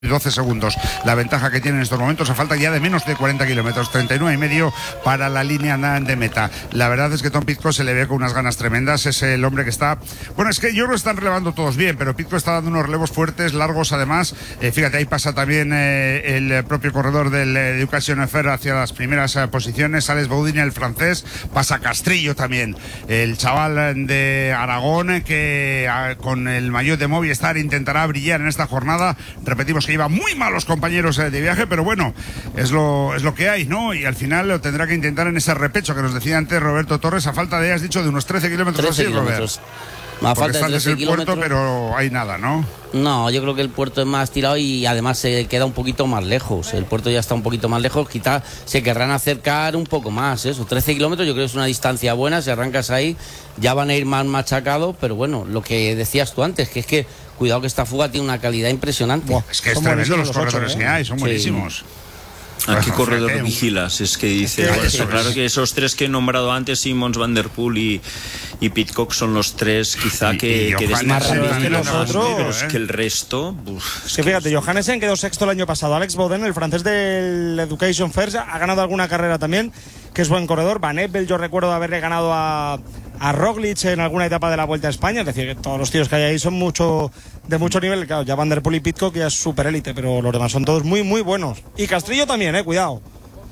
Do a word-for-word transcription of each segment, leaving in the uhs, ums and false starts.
doce segundos. La ventaja que tiene en estos momentos a falta ya de menos de cuarenta kilómetros, treinta y nueve y medio para la línea de meta. La verdad es que Tom Pidcock se le ve con unas ganas tremendas. Es el hombre que está... Bueno, es que yo creo que están relevando todos bien, pero Pidcock está dando unos relevos fuertes, largos además. Eh, fíjate, ahí pasa también eh, el propio corredor del eh, Education Fair hacia las primeras eh, posiciones. Alex Baudin, el francés. Pasa Castrillo también, el chaval de Aragón, que eh, con el maillot de Movistar intentará brillar en esta jornada. Repetimos que iba muy malos compañeros de viaje, pero bueno, es lo, es lo que hay, ¿no? Y al final lo tendrá que intentar en ese repecho que nos decía antes Roberto Torres, a falta de, has dicho, de unos trece kilómetros así, Robert. Más falta de trece el kilómetros. Puerto, pero hay nada, ¿no? No, yo creo que el puerto es más tirado y además se queda un poquito más lejos. El puerto ya está un poquito más lejos, quizás se querrán acercar un poco más. Eso, trece kilómetros yo creo que es una distancia buena. Si arrancas ahí ya van a ir más machacados, pero bueno, lo que decías tú antes, que es que cuidado que esta fuga tiene una calidad impresionante. Buah, es que es son tremendo los corredores, ¿eh? Que hay, son sí. buenísimos. ¿A qué corredor fíjate, vigilas? Es que dice, bueno, eso, claro que esos tres que he nombrado antes, Simmons, Van der Poel y, y Pidcock, son los tres quizá que, y, y que más rápidos que nosotros, pero es que el resto... Uf, es que fíjate, Johannesen quedó sexto el año pasado, Alex Baudin, el francés del Education First, ha ganado alguna carrera también, que es buen corredor. Van Eppel, yo recuerdo haberle ganado a, a Roglic en alguna etapa de la Vuelta a España, es decir, que todos los tíos que hay ahí son mucho de mucho nivel. Claro, ya Van der Poel y Pidcock ya es super élite, pero los demás son todos muy, muy buenos. Y Castrillo también, eh, cuidado.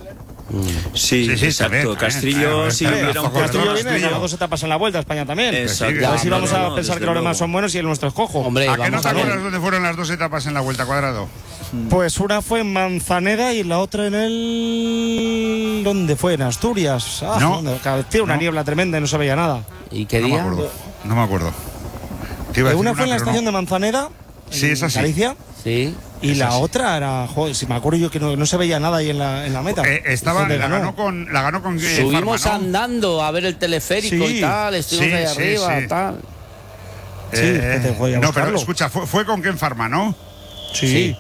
Sí, sí, sí, exacto. También, Castrillo, también, si también, hubiera un Castrillo viene y ganó dos etapas en la Vuelta a España también. Exacto. A ver si no, vamos no, a no, pensar que los demás son buenos y el nuestro es cojo. Hombre, ¿a qué no te acuerdas ver. dónde fueron las dos etapas en la Vuelta, Cuadrado? Pues una fue en Manzaneda y la otra en el... ¿Dónde fue? En Asturias. Ah, no. Tiene una no. niebla tremenda y no se veía nada. ¿Y qué no día? Me acuerdo. No me acuerdo. Te iba a decir una fue en la estación no. de Manzaneda, sí, en es así. Galicia. Sí. Y es la así. otra era, joder, si me acuerdo yo que no, no se veía nada ahí en la, en la meta. Eh, estaba, la ganó. ganó con, la ganó con eh, Subimos Farma, ¿no? andando a ver el teleférico sí. y tal, estuvimos sí, ahí sí, arriba, sí. tal. Sí, eh, que te voy a no, buscarlo. pero escucha, fue, fue con Ken Farma, ¿no? Sí. Sí.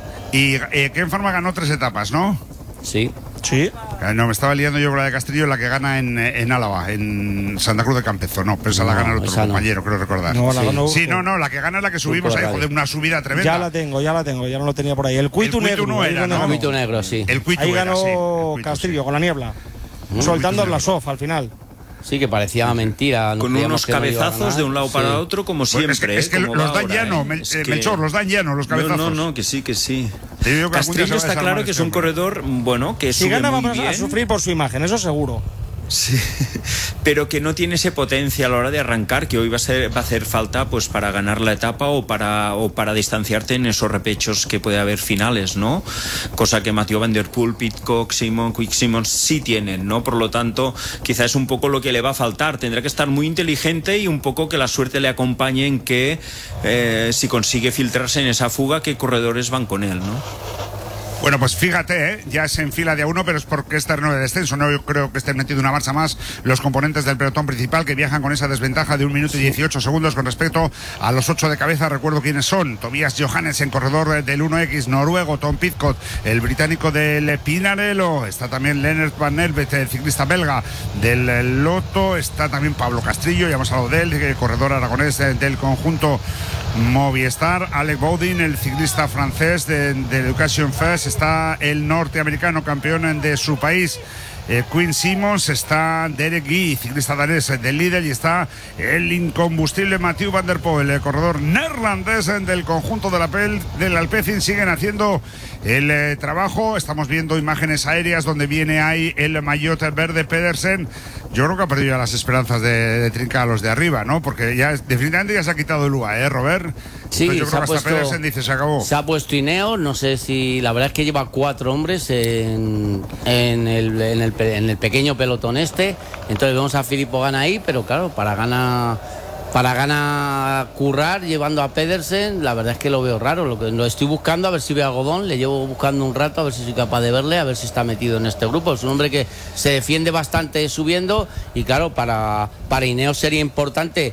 Y eh, Ken Farma ganó tres etapas, ¿no? Sí. Sí. Eh, no, me estaba liando yo con la de Castrillo, la que gana en, en Álava, en Santa Cruz de Campezo. No, pero esa No, la gana el otro esa no. compañero, creo recordar. No, la Sí. ganó- Sí, no, no, la que gana es la que subimos ahí, joder, una subida tremenda. Ya la tengo, ya la tengo, ya no lo tenía por ahí. El Cuitu Cuitu Negro. no ahí era, donde ¿no? ganó. Cuitu negro, sí. El Cuitu Ahí era, ganó sí, el Cuitu, Castrillo sí. con la niebla. Mm, soltando Cuitu la negro. soft al final. Sí, que parecía mentira. No con creíamos unos que no iba a cabezazos ganar. de un lado para Sí. otro, como Bueno, siempre. es que, es que ¿eh? Como los va dan ahora, llano, ¿eh? Mel- Es eh, que... Melchor, los dan llano, los cabezazos. No, no, no, que sí, que sí. Te digo que algún día Castrillo se va a está desarmar claro que es este un hombre. corredor, bueno, que Si sube gana muy vamos bien. a sufrir por su imagen, eso seguro. Sí, pero que no tiene ese potencia a la hora de arrancar, que hoy va a, ser, va a hacer falta pues para ganar la etapa o para, o para distanciarte en esos repechos que puede haber finales, ¿no? Cosa que Mathieu Van der Poel, Pidcock, Simon, Quick Simons sí tienen, ¿no? Por lo tanto, quizás es un poco lo que le va a faltar. Tendrá que estar muy inteligente y un poco que la suerte le acompañe en que eh, si consigue filtrarse en esa fuga, qué corredores van con él, ¿no? Bueno, pues fíjate, ¿eh? Ya se enfila de a uno, pero es porque es terreno de descenso. No yo creo que estén metido una marcha más los componentes del pelotón principal, que viajan con esa desventaja de un minuto y dieciocho segundos con respecto a los ocho de cabeza. Recuerdo quiénes son: Tobias Johannesen, corredor del uno equis noruego; Tom Pidcock, el británico del Pinarello; está también Lennart Van Nervet, el ciclista belga del Lotto; está también Pablo Castrillo, ya hemos hablado de él, el corredor aragonés del conjunto Movistar; Alex Baudin, el ciclista francés de, de Education First; está el norteamericano campeón de su país, eh, Quinn Simmons; está Derek Guy, ciclista danés del líder; y está el incombustible Mathieu Van der Poel, el corredor neerlandés del conjunto del, Apel, del Alpecin. Siguen haciendo el eh, trabajo. Estamos viendo imágenes aéreas donde viene ahí el maillot verde Pedersen. Yo creo que ha perdido ya las esperanzas de, de trincar a los de arriba, ¿no? Porque ya definitivamente ya se ha quitado el U A, ¿eh, Robert? Sí, Entonces yo se creo ha que hasta puesto, Pedersen dice, se acabó. Se ha puesto Ineos, no sé si... La verdad es que lleva cuatro hombres en, en, el, en, el, en el pequeño pelotón este. Entonces vemos a Filippo Ganna ahí, pero claro, para Ganna... Para Ganna currar llevando a Pedersen, la verdad es que lo veo raro. Lo que lo estoy buscando, a ver si veo a Godón. Le llevo buscando un rato, a ver si soy capaz de verle, a ver si está metido en este grupo. Es un hombre que se defiende bastante subiendo. Y claro, para, para Ineos sería importante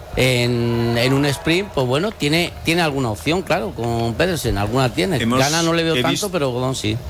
en, en un sprint. Pues bueno, tiene, tiene alguna opción, claro, con Pedersen. Alguna tiene. Hemos, Ganna no le veo he tanto, visto, pero Godón sí.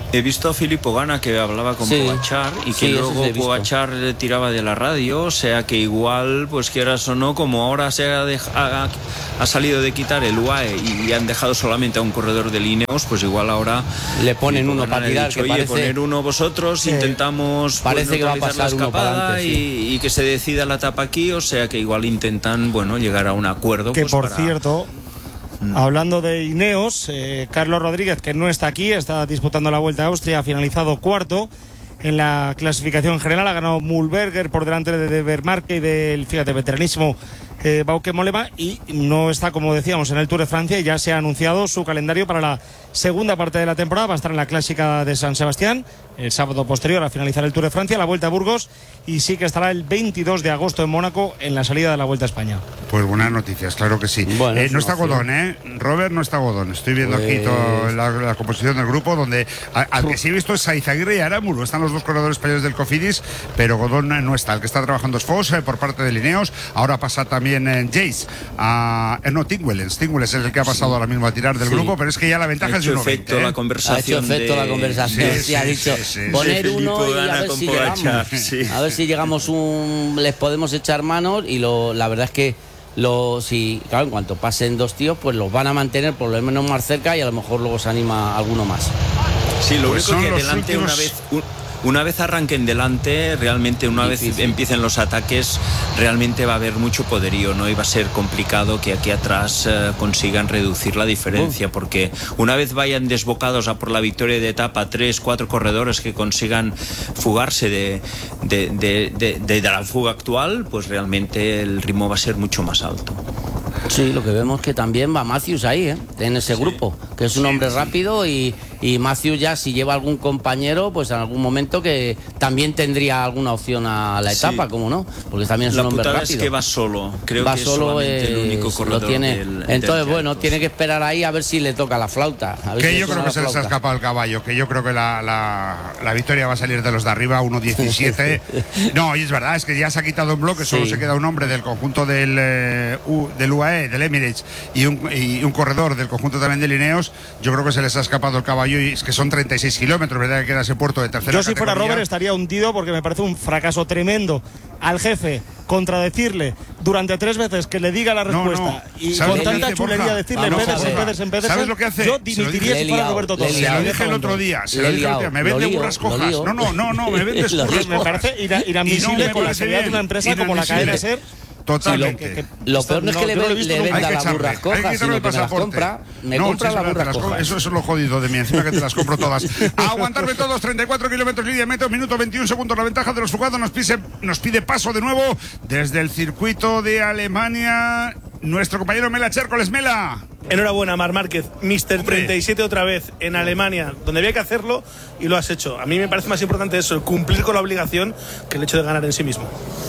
He visto a Filippo Ganna que hablaba con Sí. Pogačar y que Sí, eso sí luego he visto. Pogačar le tiraba de la radio, o sea que igual, pues quieras o no, como ahora se ha, dej- ha, ha salido de quitar el U A E y han dejado solamente a un corredor de Ineos, pues igual ahora Le ponen Filippo uno Ganna para le ha tirar, dicho, que Oye, parece- poner uno vosotros, Sí. intentamos Parece pues, que va a neutralizar pasar la uno para escapada adelante, y, y que se decida la etapa aquí, o sea que igual intentan, bueno, llegar a un acuerdo. Que pues, por para- cierto, hablando de Ineos, eh, Carlos Rodríguez, que no está aquí, está disputando la Vuelta a Austria, ha finalizado cuarto en la clasificación general, ha ganado Mühlberger por delante de, de Vermarque y del, fíjate, veteranísimo eh, Bauke Mollema, y no está, como decíamos, en el Tour de Francia, y ya se ha anunciado su calendario para la segunda parte de la temporada. Va a estar en la Clásica de San Sebastián el sábado posterior a finalizar el Tour de Francia, la Vuelta a Burgos, y sí que estará el veintidós de agosto en Mónaco en la salida de la Vuelta a España. Pues buenas noticias, claro que sí. Bueno, Eh, es no una está opción. Godón, ¿eh? Robert no está Godón. Estoy viendo aquí Pues- toda la, la composición del grupo, donde a- al que sí he visto es Saizaguirre y Aramuro. Están los dos corredores españoles del Cofidis, pero Godón no está. El que está trabajando es Foss eh, por parte de Ineos. Ahora pasa también en Jace. A, eh, no, Tingwellens. Tingwellens es el que ha pasado ahora mismo a tirar del Sí. grupo, pero es que ya la Ha ventaja es de hecho uno veinte. efecto la ¿eh? Ha conversación. hecho efecto de- la conversación. Sí, Sí, ha sí, dicho sí, sí, poner sí. uno Filippo y a Ganna ver con si Pogačar, llegamos. sí. A ver si llegamos un. Les podemos echar manos y lo, la verdad es que. Lo, si, claro, en cuanto pasen dos tíos, pues los van a mantener por lo menos más cerca y a lo mejor luego se anima alguno más. Sí, lo Pues único son que los delante últimos- una vez un- una vez arranquen delante, realmente una Difícil. vez empiecen los ataques, realmente va a haber mucho poderío, ¿no? Y va a ser complicado que aquí atrás eh, consigan reducir la diferencia, porque una vez vayan desbocados a por la victoria de etapa, tres, cuatro corredores que consigan fugarse de, de, de, de- de- de la fuga actual, pues realmente el ritmo va a ser mucho más alto. Sí, lo que vemos que también va Matthews ahí, ¿eh? En ese grupo, que es un hombre rápido y, y Matthews ya si lleva algún compañero, pues en algún momento que también tendría alguna opción a la etapa, Sí. ¿cómo no? Porque también es La un hombre putada rápido. es que va solo, creo va que es solo, solamente el eh, único lo corredor tiene. del- Entonces, del bueno, Giant. tiene que esperar ahí a ver si le toca la flauta. A ver Que si le yo suena creo que la se les ha flauta. escapado el caballo, que yo creo que la, la, la victoria va a salir de los de arriba, uno diecisiete. No, y es verdad, es que ya se ha quitado un bloque, solo Sí. se queda un hombre del conjunto del, eh, U- del U A E, del Emirates, y un, y un corredor del conjunto también de Ineos. Yo creo que se les ha escapado el caballo, y es que son treinta y seis kilómetros, ¿verdad? Que queda ese puerto de tercera Yo si fuera categoría. Robert estaría hundido porque me parece un fracaso tremendo al jefe contradecirle durante tres veces que le diga la No, respuesta no. y ¿Sabes con lo que tanta dice, chulería Borja? decirle Vamos a Pedersen, ver. Pedersen, Pedersen, ¿Sabes lo que hace? yo Se lo dimitiría dije- si fuera Le he Roberto liado, Tosi. le he Se lo liado. dije el otro día, se Le lo he dije el otro día, liado, me lo vende lío, burras lo cojas. lío. No, no, no, no, me vendes Lo burras lío. Me cojas. parece ina- Y no inadmisible me con la parece seriedad de bien, una empresa como la que hay de ser. Totalmente. Que- que- Lo peor no es No, que le, yo no lo he ve- visto le nunca. Hay venda que las echarle, burras hay que cojas, quitarle sino el que me las pasaporte. compra. Me No, compra sí, las te burras las co- cojas. Eso es lo jodido de mí, encima que te las compro todas. A aguantarme todos, treinta y cuatro kilómetros lidia meta, minuto veintiún segundos. La ventaja de los jugados nos pide, nos pide paso de nuevo desde el circuito de Alemania. Nuestro compañero Mela Chércoles. Mela. Enhorabuena, Marc Márquez, míster Hombre. treinta y siete otra vez en Alemania, donde había que hacerlo y lo has hecho. A mí me parece más importante eso, el cumplir con la obligación, que el hecho de ganar en sí mismo.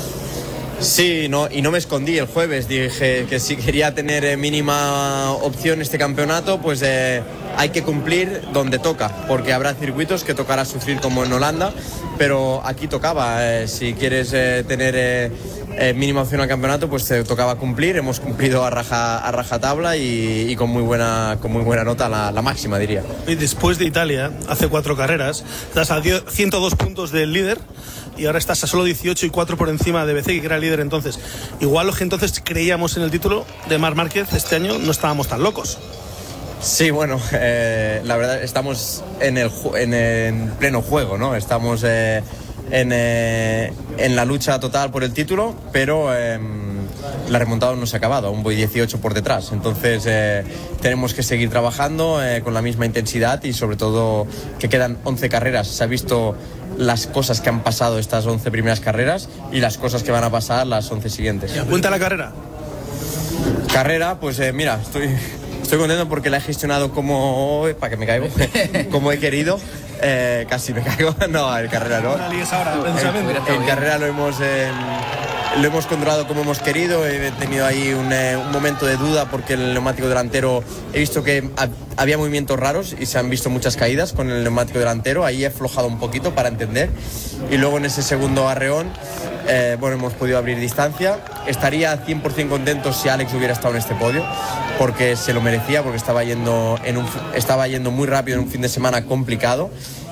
Sí, no, y no me escondí el jueves, dije que si quería tener eh, mínima opción este campeonato, pues eh, hay que cumplir donde toca, porque habrá circuitos que tocará sufrir como en Holanda, pero aquí tocaba, eh, si quieres eh, tener eh, eh, mínima opción al campeonato, pues te tocaba cumplir, hemos cumplido a, raja, a rajatabla y, y con, muy buena, con muy buena nota, la, la máxima diría. Y después de Italia, hace cuatro carreras, estás a ciento dos puntos del líder y ahora estás a solo dieciocho y cuatro por encima de B C, que era el líder entonces. Igual los que entonces creíamos en el título de Marc Márquez este año no estábamos tan locos. Sí, bueno, eh, la verdad estamos en el ju- en, en pleno juego, ¿no? Estamos eh, en, eh, en la lucha total por el título, pero eh, la remontada no se ha acabado, aún voy dieciocho por detrás. Entonces eh, tenemos que seguir trabajando eh, con la misma intensidad y sobre todo que quedan once carreras. Se ha visto las cosas que han pasado estas once primeras carreras y las cosas que van a pasar las once siguientes. Cuenta la carrera. Carrera, pues eh, mira, estoy, estoy contento porque la he gestionado como... para que me caigo, como he querido. Eh, casi me caigo. No, el carrera no. La líes ahora, precisamente. En carrera lo hemos, eh, lo hemos controlado como hemos querido. He tenido ahí un, eh, un momento de duda porque el neumático delantero, he visto que ha- había movimientos raros y se han visto muchas caídas con el neumático delantero. Ahí he aflojado un poquito para entender. Y luego en ese segundo arreón, eh, bueno, hemos podido abrir distancia. Estaría cien por ciento contento si Alex hubiera estado en este podio, porque se lo merecía, porque estaba yendo, en un, estaba yendo muy rápido en un fin de semana complicado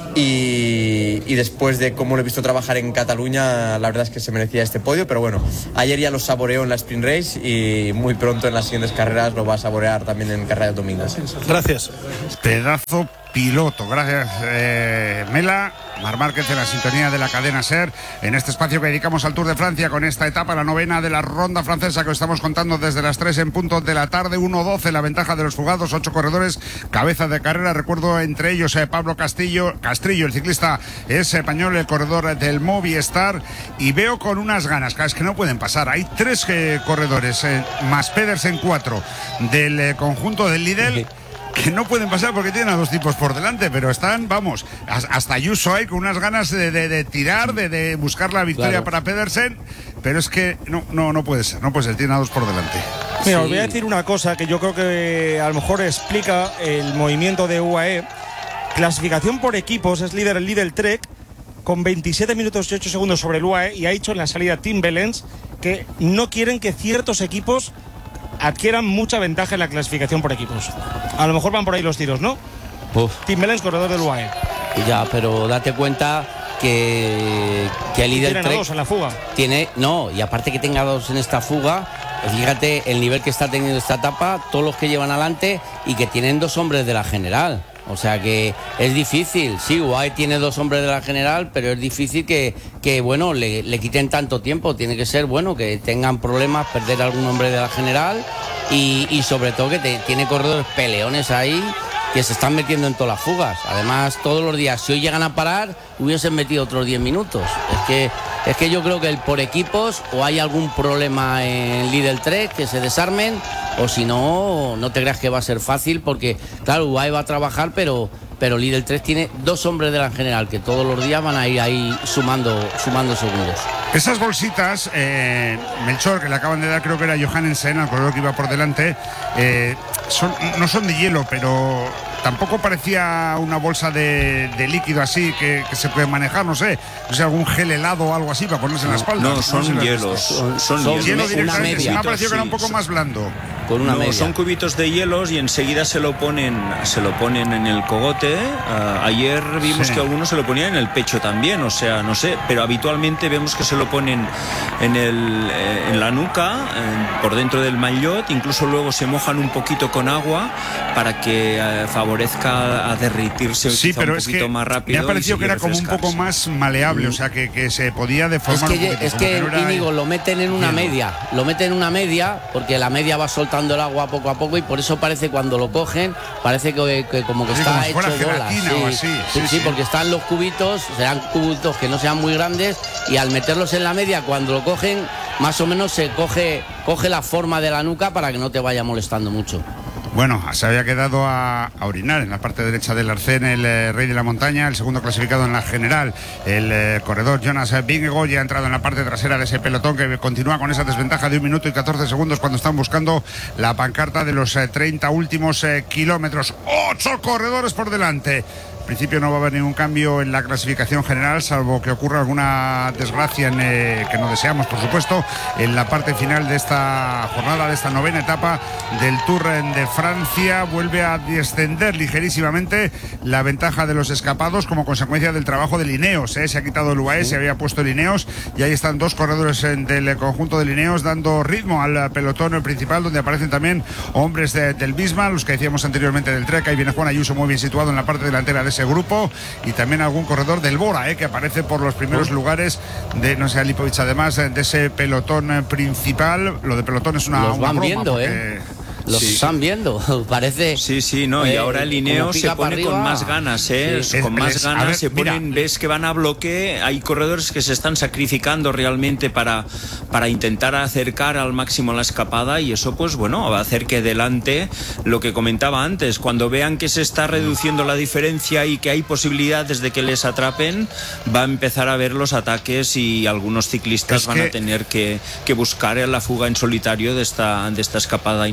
Y, y después de cómo lo he visto trabajar en Cataluña, la verdad es que se merecía este podio, pero bueno, ayer ya lo saboreó en la Sprint Race y muy pronto en las siguientes carreras lo va a saborear también en carrera de domingo. Gracias. Pedazo piloto. Gracias, eh, Mela. Marc Márquez en la sintonía de la cadena SER en este espacio que dedicamos al Tour de Francia con esta etapa, la novena de la ronda francesa que os estamos contando desde las tres en punto de la tarde. Uno doce la ventaja de los fugados, ocho corredores, cabeza de carrera. Recuerdo entre ellos eh, Pablo Castillo, Castrillo, el ciclista es español, el corredor del Movistar. Y veo con unas ganas, es que no pueden pasar. Hay tres eh, corredores, eh, más Pedersen cuatro del eh, conjunto del Lidl, que no pueden pasar porque tienen a dos tipos por delante, pero están, vamos, hasta Ayuso hay con unas ganas de, de, de tirar, de, de buscar la victoria, claro, para Pedersen, pero es que no, no, no puede ser, no puede ser, tiene a dos por delante. Mira, os voy a decir una cosa que yo creo que a lo mejor explica el movimiento de U A E. Clasificación por equipos, es líder el Lidl Trek con veintisiete minutos y ocho segundos sobre el U A E, y ha dicho en la salida Tim Wellens que no quieren que ciertos equipos adquieran mucha ventaja en la clasificación por equipos. A lo mejor van por ahí los tiros, ¿no? Uf. Tim Wellens, corredor del U A E. Ya, pero date cuenta que, que el líder tiene dos en la fuga. Tiene, no, y aparte que tenga dos en esta fuga, fíjate el nivel que está teniendo esta etapa, todos los que llevan adelante y que tienen dos hombres de la general. O sea que es difícil, sí, U A E tiene dos hombres de la general, pero es difícil que, que bueno, le, le quiten tanto tiempo. Tiene que ser, bueno, que tengan problemas, perder algún hombre de la general y, y sobre todo que te, tiene corredores peleones ahí que se están metiendo en todas las fugas. Además, todos los días, si hoy llegan a parar, hubiesen metido otros diez minutos. Es que, es que yo creo que el por equipos, o hay algún problema en Lidl Trek, que se desarmen, o si no, no te creas que va a ser fácil, porque, claro, U A E va a trabajar, pero, pero Lidl Trek tiene dos hombres de la general, que todos los días van a ir ahí sumando, sumando segundos. Esas bolsitas, eh, Melchor, que le acaban de dar, creo que era Johannesen, al corredor que iba por delante, eh, son, no son de hielo, pero tampoco parecía una bolsa de, de líquido así que, que se puede manejar, no sé, no sé, algún gel helado o algo así para ponerse en la espalda. No, son no sé hielos. Son, son, son hielos. hielo directamente. Sí, me ha parecido sí, que era un poco sí. más blando. Con una no, media. Son cubitos de hielos y enseguida se lo ponen, se lo ponen en el cogote. Uh, ayer vimos sí. que algunos se lo ponían en el pecho también, o sea, no sé, pero habitualmente vemos que se lo ponen en, el, eh, en la nuca, eh, por dentro del maillot, incluso luego se mojan un poquito con agua para que eh, favorezca a derritirse sí, pero un es poquito que más rápido. Me ha parecido que era como un poco más maleable, mm. o sea, que, que se podía deformar es que, un poquito. Es que, que Íñigo, lo meten en una hielo. media, lo meten en una media, porque la media va soltando el agua poco a poco y por eso parece cuando lo cogen, parece que, que como que sí, está como si hecho bola. Sí, sí, o así. Sí, sí, sí, sí, porque están los cubitos, serán cubitos que no sean muy grandes y al meterlos en la media, cuando lo cogen, más o menos se coge, coge la forma de la nuca para que no te vaya molestando mucho. Bueno, se había quedado a, a orinar en la parte derecha del arcén el eh, rey de la montaña, el segundo clasificado en la general, el eh, corredor Jonas Vingegaard, ya ha entrado en la parte trasera de ese pelotón que continúa con esa desventaja de un minuto y catorce segundos cuando están buscando la pancarta de los eh, treinta últimos eh, kilómetros. Ocho corredores por delante. En principio no va a haber ningún cambio en la clasificación general, salvo que ocurra alguna desgracia en, eh, que no deseamos, por supuesto, en la parte final de esta jornada, de esta novena etapa del Tour de Francia. Vuelve a descender ligerísimamente la ventaja de los escapados como consecuencia del trabajo de Ineos. ¿eh? Se ha quitado el U A E, sí. se había puesto el Ineos y ahí están dos corredores del conjunto del Ineos dando ritmo al pelotón principal, donde aparecen también hombres de, del Bisma, los que decíamos anteriormente del Trek. Ahí viene Juan Ayuso muy bien situado en la parte delantera de ese grupo y también algún corredor del Bora, eh, que aparece por los primeros lugares de, no sé, Lipovich, además de ese pelotón principal. Lo de pelotón es una, los una van broma viendo, porque... eh Los sí. están viendo, parece. Sí, sí, no, y eh, ahora el Ineos se pone con más ganas, ¿eh? Sí. Con es, más es, ganas ver, se ponen, mira. ves que van a bloque, hay corredores que se están sacrificando realmente para, para intentar acercar al máximo la escapada y eso, pues bueno, va a hacer que delante, lo que comentaba antes, cuando vean que se está reduciendo la diferencia y que hay posibilidades de que les atrapen, va a empezar a ver los ataques y algunos ciclistas es van que... a tener que, que buscar la fuga en solitario de esta, de esta escapada inicial de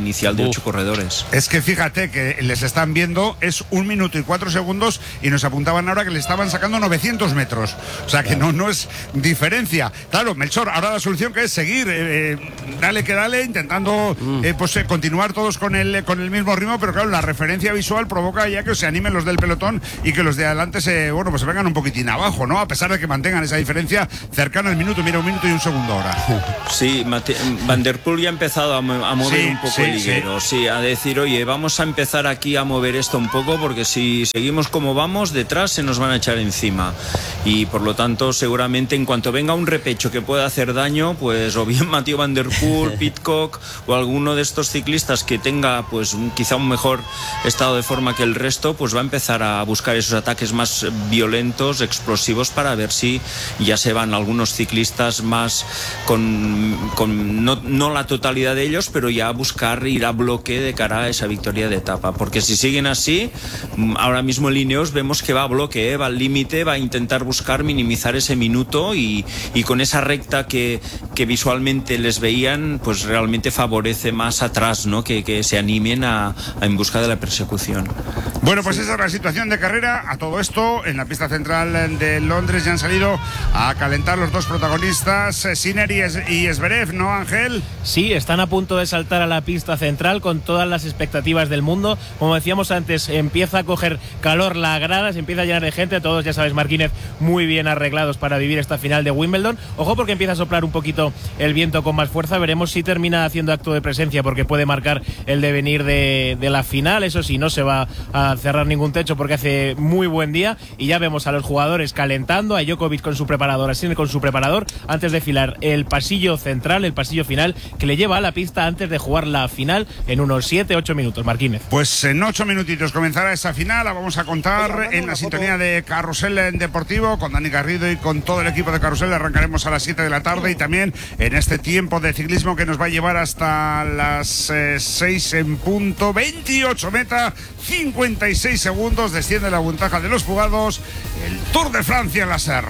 de ocho corredores. Es que fíjate que les están viendo, es un minuto y cuatro segundos y nos apuntaban ahora que le estaban sacando novecientos metros. O sea que no, no es diferencia. Claro, Melchor, ahora la solución que es seguir, eh, dale que dale, intentando eh, pues, eh, continuar todos con el, con el mismo ritmo, pero claro, la referencia visual provoca ya que se animen los del pelotón y que los de adelante se, bueno, pues se vengan un poquitín abajo, ¿no? A pesar de que mantengan esa diferencia cercana al minuto, mira, un minuto y un segundo ahora. Sí, Mate Van der Poel ya ha empezado a, a mover sí, un poco sí, el liguero, sí. sí, a decir, oye, vamos a empezar aquí a mover esto un poco porque si seguimos como vamos, detrás se nos van a echar encima y por lo tanto seguramente en cuanto venga un repecho que pueda hacer daño, pues o bien Mathieu Van der Poel, Pidcock o alguno de estos ciclistas que tenga pues un, quizá un mejor estado de forma que el resto, pues va a empezar a buscar esos ataques más violentos, explosivos, para ver si ya se van algunos ciclistas más con, con no, no la totalidad de ellos, pero ya a buscar ir a bloque de cara a esa victoria de etapa, porque si siguen así, ahora mismo en Ineos vemos que va a bloque, ¿eh? Va al límite, va a intentar buscar minimizar ese minuto y, y con esa recta que, que visualmente les veían, pues realmente favorece más atrás, ¿no? Que, que se animen a, a en busca de la persecución. Bueno, pues sí. Esa es la situación de carrera. A todo esto, en la pista central de Londres ya han salido a calentar los dos protagonistas, Sinner y, es y Zverev, ¿no, Ángel? Sí, están a punto de saltar a la pista central con todas las expectativas del mundo. Como decíamos antes, empieza a coger calor la grada, se empieza a llenar de gente, todos, ya sabes, Marquínez, muy bien arreglados para vivir esta final de Wimbledon. Ojo porque empieza a soplar un poquito el viento con más fuerza, veremos si termina haciendo acto de presencia porque puede marcar el devenir de, de la final. Eso sí, no se va a cerrar ningún techo porque hace muy buen día y ya vemos a los jugadores calentando, a Djokovic con su preparador, a Sinner con su preparador, antes de filar el pasillo central, el pasillo final que le lleva a la pista antes de jugar la final en unos siete ocho minutos, Marquínez. Pues en ocho minutitos comenzará esa final, la vamos a contar en la sintonía de Carrusel en Deportivo con Dani Garrido y con todo el equipo de Carrusel. Arrancaremos a las siete de la tarde y también en este tiempo de ciclismo que nos va a llevar hasta las eh, seis en punto, veintiocho meta, cincuenta y seis segundos, desciende la ventaja de los fugados, el Tour de Francia en la S E R.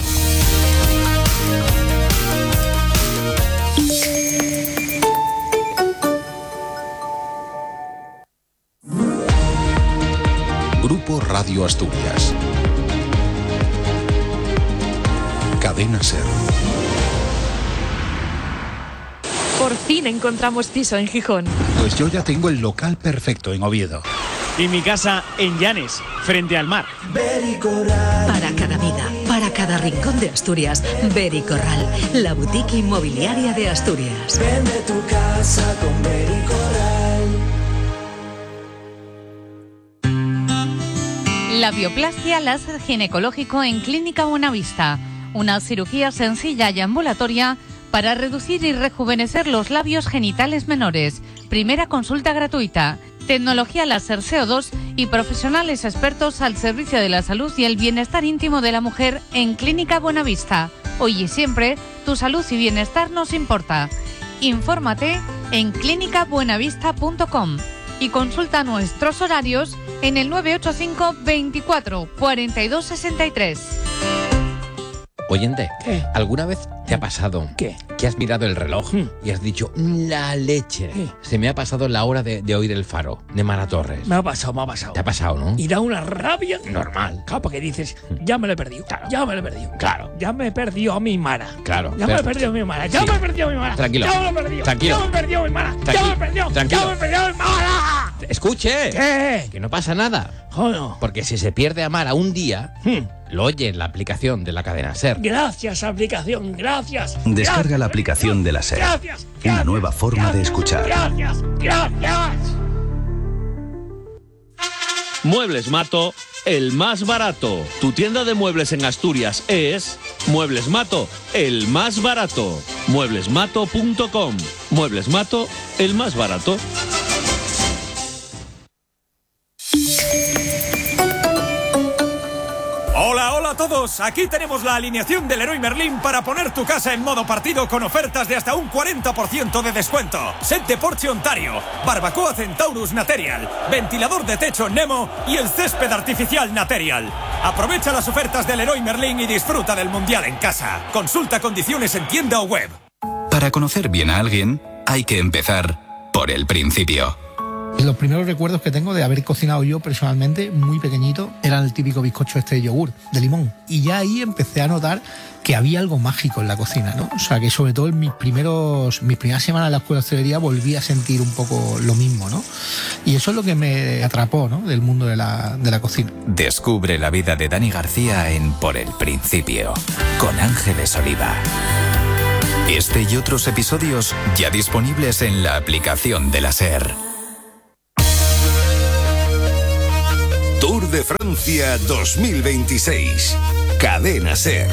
Grupo Radio Asturias. Cadena SER. Por fin encontramos piso en Gijón. Pues yo ya tengo el local perfecto en Oviedo. Y mi casa en Llanes, frente al mar. Para cada vida, para cada rincón de Asturias, Bericorral, la boutique inmobiliaria de Asturias. Vende tu casa con Bericorral. La bioplastia láser ginecológico en Clínica Buenavista. Una cirugía sencilla y ambulatoria para reducir y rejuvenecer los labios genitales menores. Primera consulta gratuita. Tecnología láser C O dos y profesionales expertos al servicio de la salud y el bienestar íntimo de la mujer en Clínica Buenavista. Hoy y siempre, tu salud y bienestar nos importa. Infórmate en clínica buenavista punto com y consulta nuestros horarios en el nueve ocho cinco, veinticuatro, cuarenta y dos, sesenta y tres. Oyente, ¿qué? ¿Alguna vez te ha pasado ¿Qué? que has mirado el reloj ¿Mm? y has dicho, la leche? ¿Qué? Se me ha pasado la hora de, de oír el faro de Mara Torres. Me ha pasado, me ha pasado. ¿Te ha pasado, no? Y da una rabia. Normal. Claro, porque dices, ya me lo he perdido. Claro. Ya me lo he perdido. Claro. Ya me he perdido a mi Mara. Claro. Ya pero... me he perdido a mi Mara. Ya sí. me he perdido a mi Mara. Tranquilo. Ya me lo he perdido. Tranquilo. Ya me he perdido a mi Mara. Tranquilo. Ya me he perdido. Tranquilo. Ya me he perdido a mi Mara. Escuche. ¿Qué? Que no pasa nada. Oh, no. Porque si se pierde a Mara un día, Hmm. lo oye en la aplicación de la cadena SER. Gracias, aplicación. Gracias. Descarga gracias, la aplicación de la SER. Gracias. Una gracias, nueva forma gracias, de escuchar. Gracias. Gracias. Muebles Mato, el más barato. Tu tienda de muebles en Asturias es Muebles Mato, el más barato. muebles mato punto com. Muebles Mato, el más barato. Hola, hola a todos. Aquí tenemos la alineación del Leroy Merlin para poner tu casa en modo partido con ofertas de hasta un cuarenta por ciento de descuento. Set de porche Ontario, barbacoa Centaurus Material, ventilador de techo Nemo y el césped artificial Material. Aprovecha las ofertas del Leroy Merlin y disfruta del Mundial en casa. Consulta condiciones en tienda o web. Para conocer bien a alguien, hay que empezar por el principio. Los primeros recuerdos que tengo de haber cocinado yo personalmente, muy pequeñito, eran el típico bizcocho este de yogur, de limón. Y ya ahí empecé a notar que había algo mágico en la cocina, ¿no? O sea, que sobre todo en mis primeros, mis primeras semanas en la escuela de hostelería volví a sentir un poco lo mismo, ¿no? Y eso es lo que me atrapó, ¿no? Del mundo de la, de la cocina. Descubre la vida de Dani García en Por el Principio, con Ángeles Oliva. Este y otros episodios ya disponibles en la aplicación de la SER. Tour de Francia dos mil veintiséis. Cadena SER.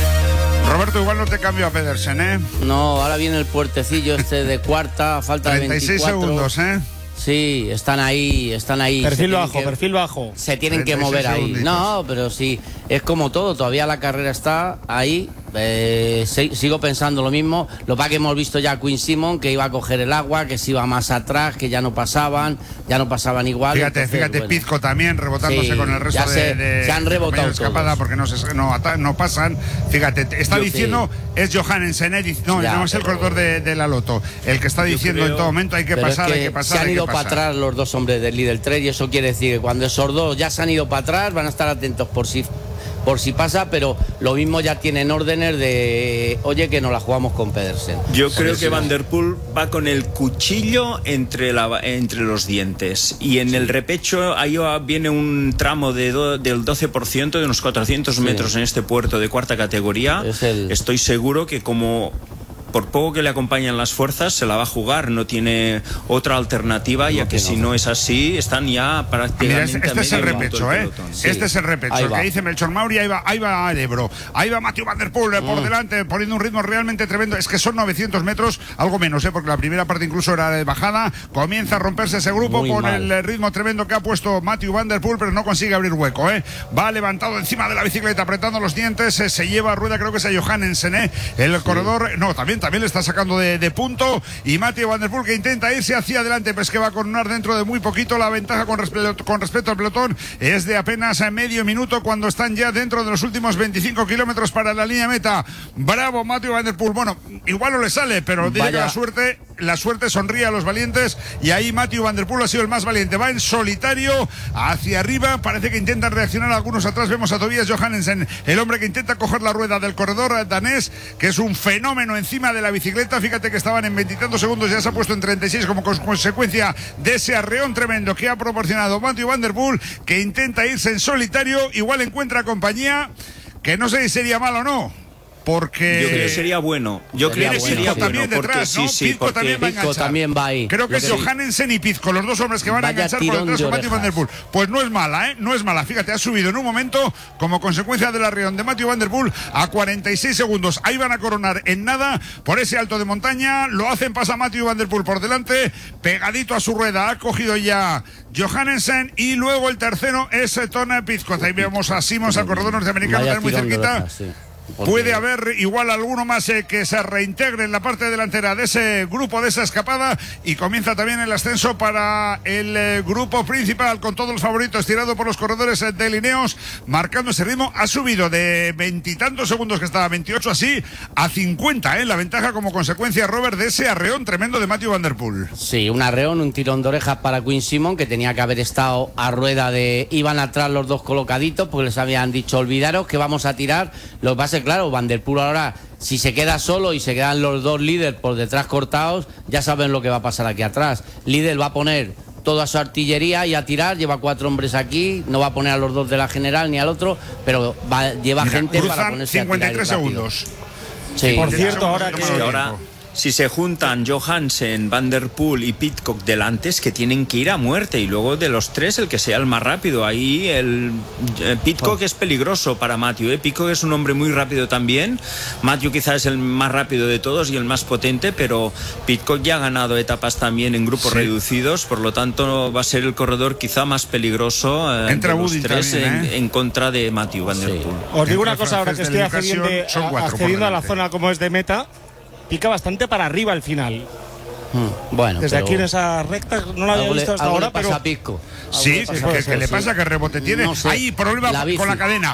Roberto, igual no te cambio a Pedersen, ¿eh? No, ahora viene el puertecillo este de cuarta, falta de treinta y seis veinticuatro segundos, ¿eh? Sí, están ahí, están ahí. Perfil bajo, que, perfil bajo. Se tienen que mover ahí. segunditos. No, pero sí, es como todo, todavía la carrera está ahí. Eh, se, sigo pensando lo mismo. Lo que hemos visto ya a Queen Simon, que iba a coger el agua, que se iba más atrás, que ya no pasaban, ya no pasaban igual. Fíjate, entonces, fíjate, bueno. Pizco también rebotándose Sí, con el resto ya se, de, de se han rebotado de escapada todos. porque no, se, no, ata- no pasan. Fíjate, está Yo diciendo, sí. es Johannesen, ¿eh? Dice- no, Ya, no es el pero- corredor de, de la Loto, el que está diciendo creo- en todo momento hay que Pero pasar, es que hay que pasar. se han hay ido que para pasar. atrás los dos hombres del líder tres y eso quiere decir que cuando esos dos ya se han ido para atrás van a estar atentos por si por si pasa, pero lo mismo ya tienen órdenes de oye que nos la jugamos con Pedersen. Yo Porque creo si que no- Van der Poel va con el cuchillo entre, la, entre los dientes. Y en el repecho ahí va- viene un tramo de do- del doce por ciento, de unos cuatrocientos Sí. metros en este puerto de cuarta categoría. Es el- Estoy seguro que como... por poco que le acompañan las fuerzas, se la va a jugar, no tiene otra alternativa, ya No que tiene si otra. no es así, están ya Mira, prácticamente este, este a es el medio minuto repecho, del ¿eh? pelotón. Sí. Este es el repecho, Ahí el que va. dice Melchor Mauri, ahí va, ahí va el Ebro, ahí va Mathieu Van der Poel eh, por Mm. delante, poniendo un ritmo realmente tremendo. Es que son novecientos metros, algo menos, ¿eh? Porque la primera parte incluso era de bajada. Comienza a romperse ese grupo Muy con mal. el eh, ritmo tremendo que ha puesto Mathieu Van der Poel, pero no consigue abrir hueco, ¿eh? Va levantado encima de la bicicleta, apretando los dientes, eh, se lleva a rueda, creo que es a Johannesen, ¿eh? El corredor, no, también, también le está sacando de, de punto. Y Mathieu Van der Poel que intenta irse hacia adelante, pues que va a coronar dentro de muy poquito. La ventaja con, respe- con respecto al pelotón es de apenas a medio minuto cuando están ya dentro de los últimos veinticinco kilómetros para la línea meta. Bravo Mathieu Van der Poel. Bueno, igual no le sale, pero dice Vaya. que la suerte, la suerte sonríe a los valientes y ahí Mathieu Van der Poel ha sido el más valiente. Va en solitario hacia arriba, parece que intentan reaccionar algunos atrás. Vemos a Tobias Johannesen, el hombre que intenta coger la rueda del corredor danés, que es un fenómeno encima de la bicicleta. Fíjate que estaban en veintitantos segundos, ya se ha puesto en treinta y seis como cons- consecuencia de ese arreón tremendo que ha proporcionado Mathieu Van der Poel, que intenta irse en solitario. Igual encuentra compañía, que no sé si sería malo o no, porque Yo creo que sería bueno. Yo Sería creo que bueno. sería Pizco bueno. también porque detrás, sí, ¿no? sí, Pizco porque también va a Pizco enganchar. también va ahí. Creo que es Lo que- Johannesen y Pizco, los dos hombres que van a Vaya enganchar por tirón detrás de con Mathieu Van der Poel. orejas. Pues no es mala, ¿eh? No es mala. Fíjate, ha subido en un momento como consecuencia del arreón de Mathieu Van der Poel a cuarenta y seis segundos. Ahí van a coronar en nada por ese alto de montaña. Lo hacen, pasa Mathieu Van der Poel por delante, pegadito a su rueda. Ha cogido ya Johannesen y luego el tercero es Tona Pizco. Ahí vemos a Simons, al corredor norteamericano, Vaya también muy tirón de cerquita. orejas, sí. Porque- Puede haber igual alguno más eh, que se reintegre en la parte delantera de ese grupo, de esa escapada, y comienza también el ascenso para el eh, grupo principal con todos los favoritos tirado por los corredores eh, de Lineos, marcando ese ritmo. Ha subido de veintitantos segundos que estaba, veintiocho así, a cincuenta, ¿eh? La ventaja como consecuencia, Robert, de ese arreón tremendo de Mathieu Van der Poel. Sí, un arreón, un tirón de orejas para Queen Simon, que tenía que haber estado a rueda de... Iban atrás los dos colocaditos, porque les habían dicho, olvidaros que vamos a tirar. Lo que pasa es que, claro, Van der Poel ahora, si se queda solo y se quedan los dos líderes por detrás cortados, ya saben lo que va a pasar aquí atrás. Líder va a poner toda su artillería y a tirar, lleva cuatro hombres aquí, no va a poner a los dos de la general ni al otro, pero va, lleva Mira, gente para cruzan ponerse cincuenta y tres a tirar rápido. segundos. Sí. Por cierto, ahora que... Sí, ahora, si se juntan Johannesen, Van der Poel y Pidcock delante, es que tienen que ir a muerte. Y luego de los tres, el que sea el más rápido. Ahí el eh, Pidcock es peligroso para Mathieu. ¿eh? Pidcock es un hombre muy rápido también. Mathieu quizás es el más rápido de todos y el más potente, pero Pidcock ya ha ganado etapas también en grupos Sí. reducidos. Por lo tanto, va a ser el corredor quizá más peligroso eh, Entra de los Woody tres también, en, ¿eh? en contra de Mathieu Van der Sí. Poel. Os digo Entre una cosa, ahora que francés de estoy accediendo, Educación, son cuatro por accediendo a la delante. zona como es de meta, pica bastante para arriba al final. Mm, Bueno, Desde pero aquí en esa recta no la había algo le- visto hasta algo ahora, le pasa pero a Pisco. Sí, Algo que, le pasa. que- que le Sí. pasa que rebote tiene. No sé. Ahí problema La con bici. la cadena.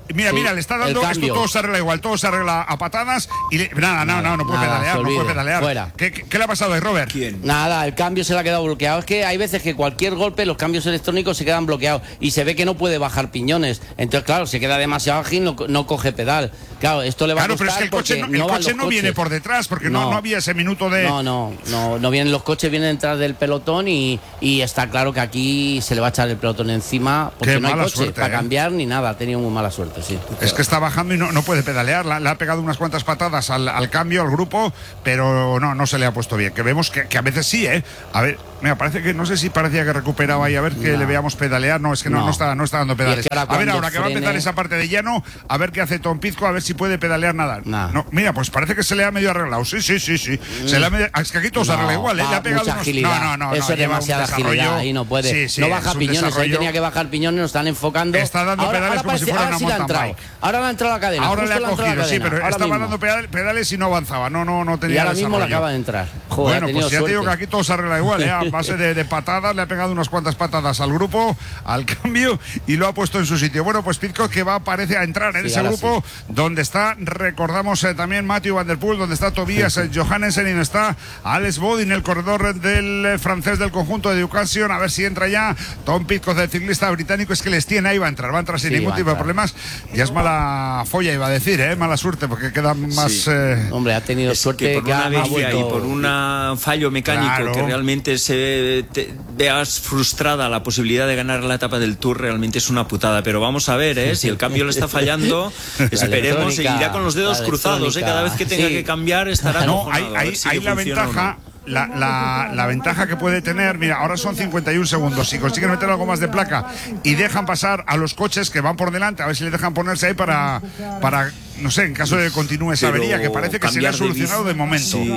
mira, Sí, mira, le está el dando, esto cambio. todo se arregla igual, todo se arregla a patadas y le, nada, no, no, no puede nada, pedalear, se no puede olvide, pedalear. fuera. ¿Qué, qué, qué le ha pasado ahí, Robert? Nada, el cambio se le ha quedado bloqueado. Es que hay veces que cualquier golpe, los cambios electrónicos se quedan bloqueados y se ve que no puede bajar piñones. Entonces, claro, se queda demasiado ágil, no, no coge pedal. Claro, esto le va Claro, a pero costar es que el coche, no, porque el van coche los no viene coches. por detrás, porque no, No. no había ese minuto de... No, no, no, no vienen los coches, vienen detrás del pelotón y, y está claro que aquí se le va a echar el pelotón encima porque Qué no hay mala coche suerte, para ¿eh? cambiar ni nada. Ha tenido muy mala suerte, sí. Es que está bajando y no, no puede pedalear. Le, le ha pegado unas cuantas patadas al, al cambio, al grupo, pero no, no se le ha puesto bien. Que vemos que, que a veces sí, ¿eh? A ver, mira, parece que, no sé si parecía que recuperaba ahí, a ver que No. le veamos pedalear. No, es que no, No. no, está, no está dando pedales. Y es que ahora A ver, cuando ahora que va a empezar frene- esa parte de llano, a ver qué hace Tom Pizco, a ver si puede pedalear nada. Nah. No, mira, pues parece que se le ha medio arreglado. Sí, sí, sí, sí. Se le ha medio- es que aquí todo se No, arregla igual, ¿eh? Le va ha pegado mucha unos... agilidad. No, no, no. Eso no, es lleva un demasiada desarrollo. agilidad. Ahí no puede. Sí, sí, no es baja un piñones. Ahí desarrollo. tenía que bajar piñones, lo están enfocando. Está dando ahora, pedales ahora como si parece- fuera ahora una sí le ha mountain entrado. bike. Ahora le ha entrado la cadena. Ahora justo le ha ha entrado la cogido, sí, cadena, pero ahora estaba mismo. dando pedal- pedales y no avanzaba. No, no, no tenía Y ahora mismo le desarrollo. acaba de entrar. Joder, ha Bueno, tenido pues ya te digo que suerte. aquí todo se arregla igual, ¿eh? A base de, de patadas, le ha pegado unas cuantas patadas al grupo, al cambio, y lo ha puesto en su sitio. Bueno, pues Pizco que va, parece, a entrar en Sí, ese ahora grupo, donde está, recordamos eh, también Matthew Van Der Poel, donde está Tobias eh, Johannesen y donde está Alex Bodin, el corredor del eh, francés del conjunto de Education. A ver si entra ya Tom Pizco, del ciclista británico. Es que les tiene ahí, va a entrar, va a entrar sin Sí, ningún va a tipo de entrar. problemas. Ya es mala folla, iba a decir, ¿eh? Mala suerte, porque queda más... Sí. eh, Hombre, ha tenido Es suerte que por que una ha avería y vuelto- por un fallo mecánico Claro. que realmente se te- veas frustrada la posibilidad de ganar la etapa del Tour, realmente es una putada. Pero vamos a ver, ¿eh? Si el cambio le está fallando, esperemos, electrónica, irá con los dedos la cruzados, ¿eh? Cada vez que tenga sí. que cambiar estará No, acojonado, hay, a ver hay, si hay le la funciona o no. ventaja. La, la, la ventaja que puede tener, mira, ahora son cincuenta y un segundos. Si consiguen meter algo más de placa y dejan pasar a los coches que van por delante, a ver si les dejan ponerse ahí para, para no sé, en caso de que continúe esa Pero avería, que parece que se le ha cambiar de solucionado bici, de momento. sí.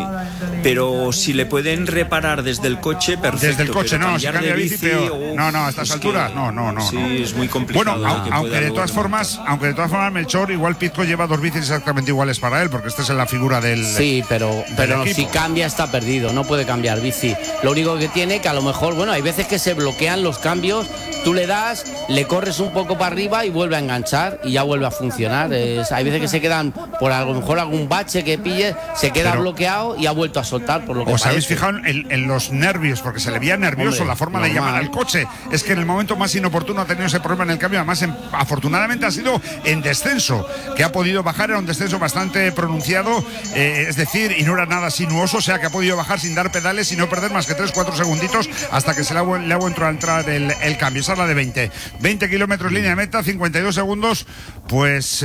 Pero si le pueden reparar desde el coche, perfecto. Desde el coche, pero no, si cambiar cambia de bici, peor. uf, No, no, a estas es que- alturas, no, no, no. Sí, no. es muy complicado. Bueno, au- que aunque pueda de luego todas remontar. formas, aunque de todas formas, Melchor, igual Pizco lleva dos bicis exactamente iguales para él, porque esta es la figura del. Sí, pero, pero equipo. si cambia está perdido, no puede cambiar bici. Lo único que tiene que a lo mejor, bueno, hay veces que se bloquean los cambios, tú le das, le corres un poco para arriba y vuelve a enganchar y ya vuelve a funcionar. Es- hay veces que se quedan, por a lo mejor algún bache que pille, se queda Pero- bloqueado y ha vuelto a soltar, por lo que ¿Os habéis parece. fijado en, en los nervios? Porque se le veía nervioso Hombre, la forma de normal. llamar al coche. Es que en el momento más inoportuno ha tenido ese problema en el cambio. Además, en- afortunadamente ha sido en descenso, que ha podido bajar. Era un descenso bastante pronunciado, eh, es decir, y no era nada sinuoso. O sea, que ha podido bajar sin dar pedales y no perder más que tres cuatro segunditos hasta que se le ha, vu- le ha vuelto a entrar el, el cambio. Esa es la de veinte. veinte kilómetros línea de meta, cincuenta y dos segundos. Pues...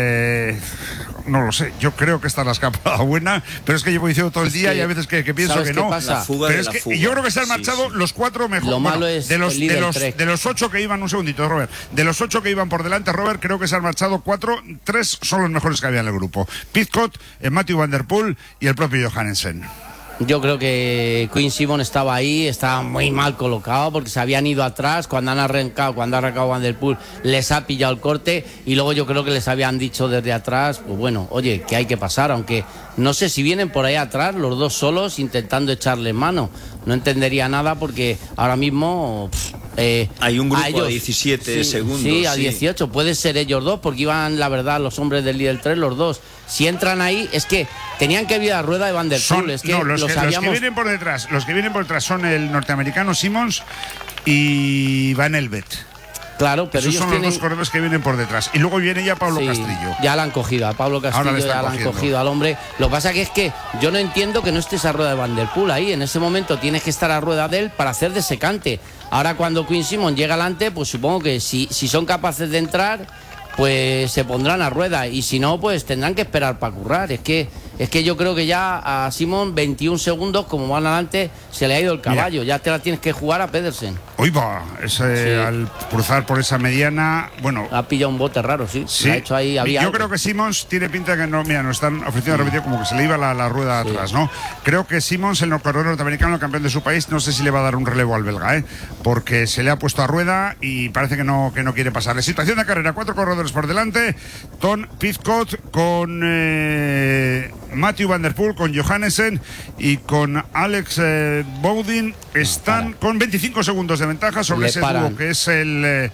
eh, no lo sé, yo creo que esta es la escapada buena, pero es que llevo diciendo todo el Es día que, y hay veces que, que pienso ¿sabes que qué no. pasa? La fuga Pero de es la que fuga. yo creo que se han Sí, marchado sí. los cuatro mejores. Lo malo es de los, el de, líder los, Trek. de los ocho que iban, un segundito, Robert, de los ocho que iban por delante, Robert, creo que se han marchado cuatro, tres son los mejores que había en el grupo. Pizcott, eh, Matthew Van Der Poel y el propio Johannesen. Yo creo que Quinn Simon estaba ahí, estaba muy mal colocado porque se habían ido atrás. Cuando han arrancado, cuando ha arrancado Van Der Poel, les ha pillado el corte y luego yo creo que les habían dicho desde atrás, pues bueno, oye, que hay que pasar, aunque no sé si vienen por ahí atrás los dos solos intentando echarle mano. No entendería nada porque ahora mismo... pff, eh, Hay un grupo a ellos- a diecisiete sí, segundos. Sí, a sí. dieciocho. Puede ser ellos dos porque iban, la verdad, los hombres del líder tres, los dos. Si entran ahí, es que tenían que ir a rueda de Van Der Son, Poel. Es que no, los, lo que, los que sabíamos. vienen por detrás, los que vienen por detrás son el norteamericano Simmons y Van Elbet. Claro, pero Esos ellos son tienen... los dos corredores que vienen por detrás. Y luego viene ya Pablo Sí, Castrillo. ya la han cogido, a Pablo Ahora Castillo le están ya la han cogiendo. cogido al hombre. Lo que pasa que es que yo no entiendo que no estés a rueda de Van Der Poel ahí. En ese momento tienes que estar a rueda de él para hacer de secante. Ahora cuando Quinn Simon llega adelante, pues supongo que si, si son capaces de entrar, pues se pondrán a rueda. Y si no, pues tendrán que esperar para currar. Es que, es que yo creo que ya a Simon veintiún segundos, como van adelante, se le ha ido el caballo. Ya te la tienes que jugar a Pedersen. Hoy va, ese, Sí. al cruzar por esa mediana, bueno, Ha pillado un bote raro, sí. sí. Le ha hecho ahí, había Yo algo. creo que Simmons tiene pinta de que no, mira, nos están ofreciendo repetido como que se le iba la, la rueda Sí. atrás, ¿no? Creo que Simmons, el corredor norteamericano, el campeón de su país, no sé si le va a dar un relevo al belga, ¿eh? Porque se le ha puesto a rueda y parece que no, que no quiere pasar. La situación de carrera, cuatro corredores por delante, Tom Pizcott con eh, Matthew Van Der Poel, con Johannesen y con Alex eh, Bodin, están con veinticinco segundos de ventaja sobre Le ese paran. dúo que es el... eh,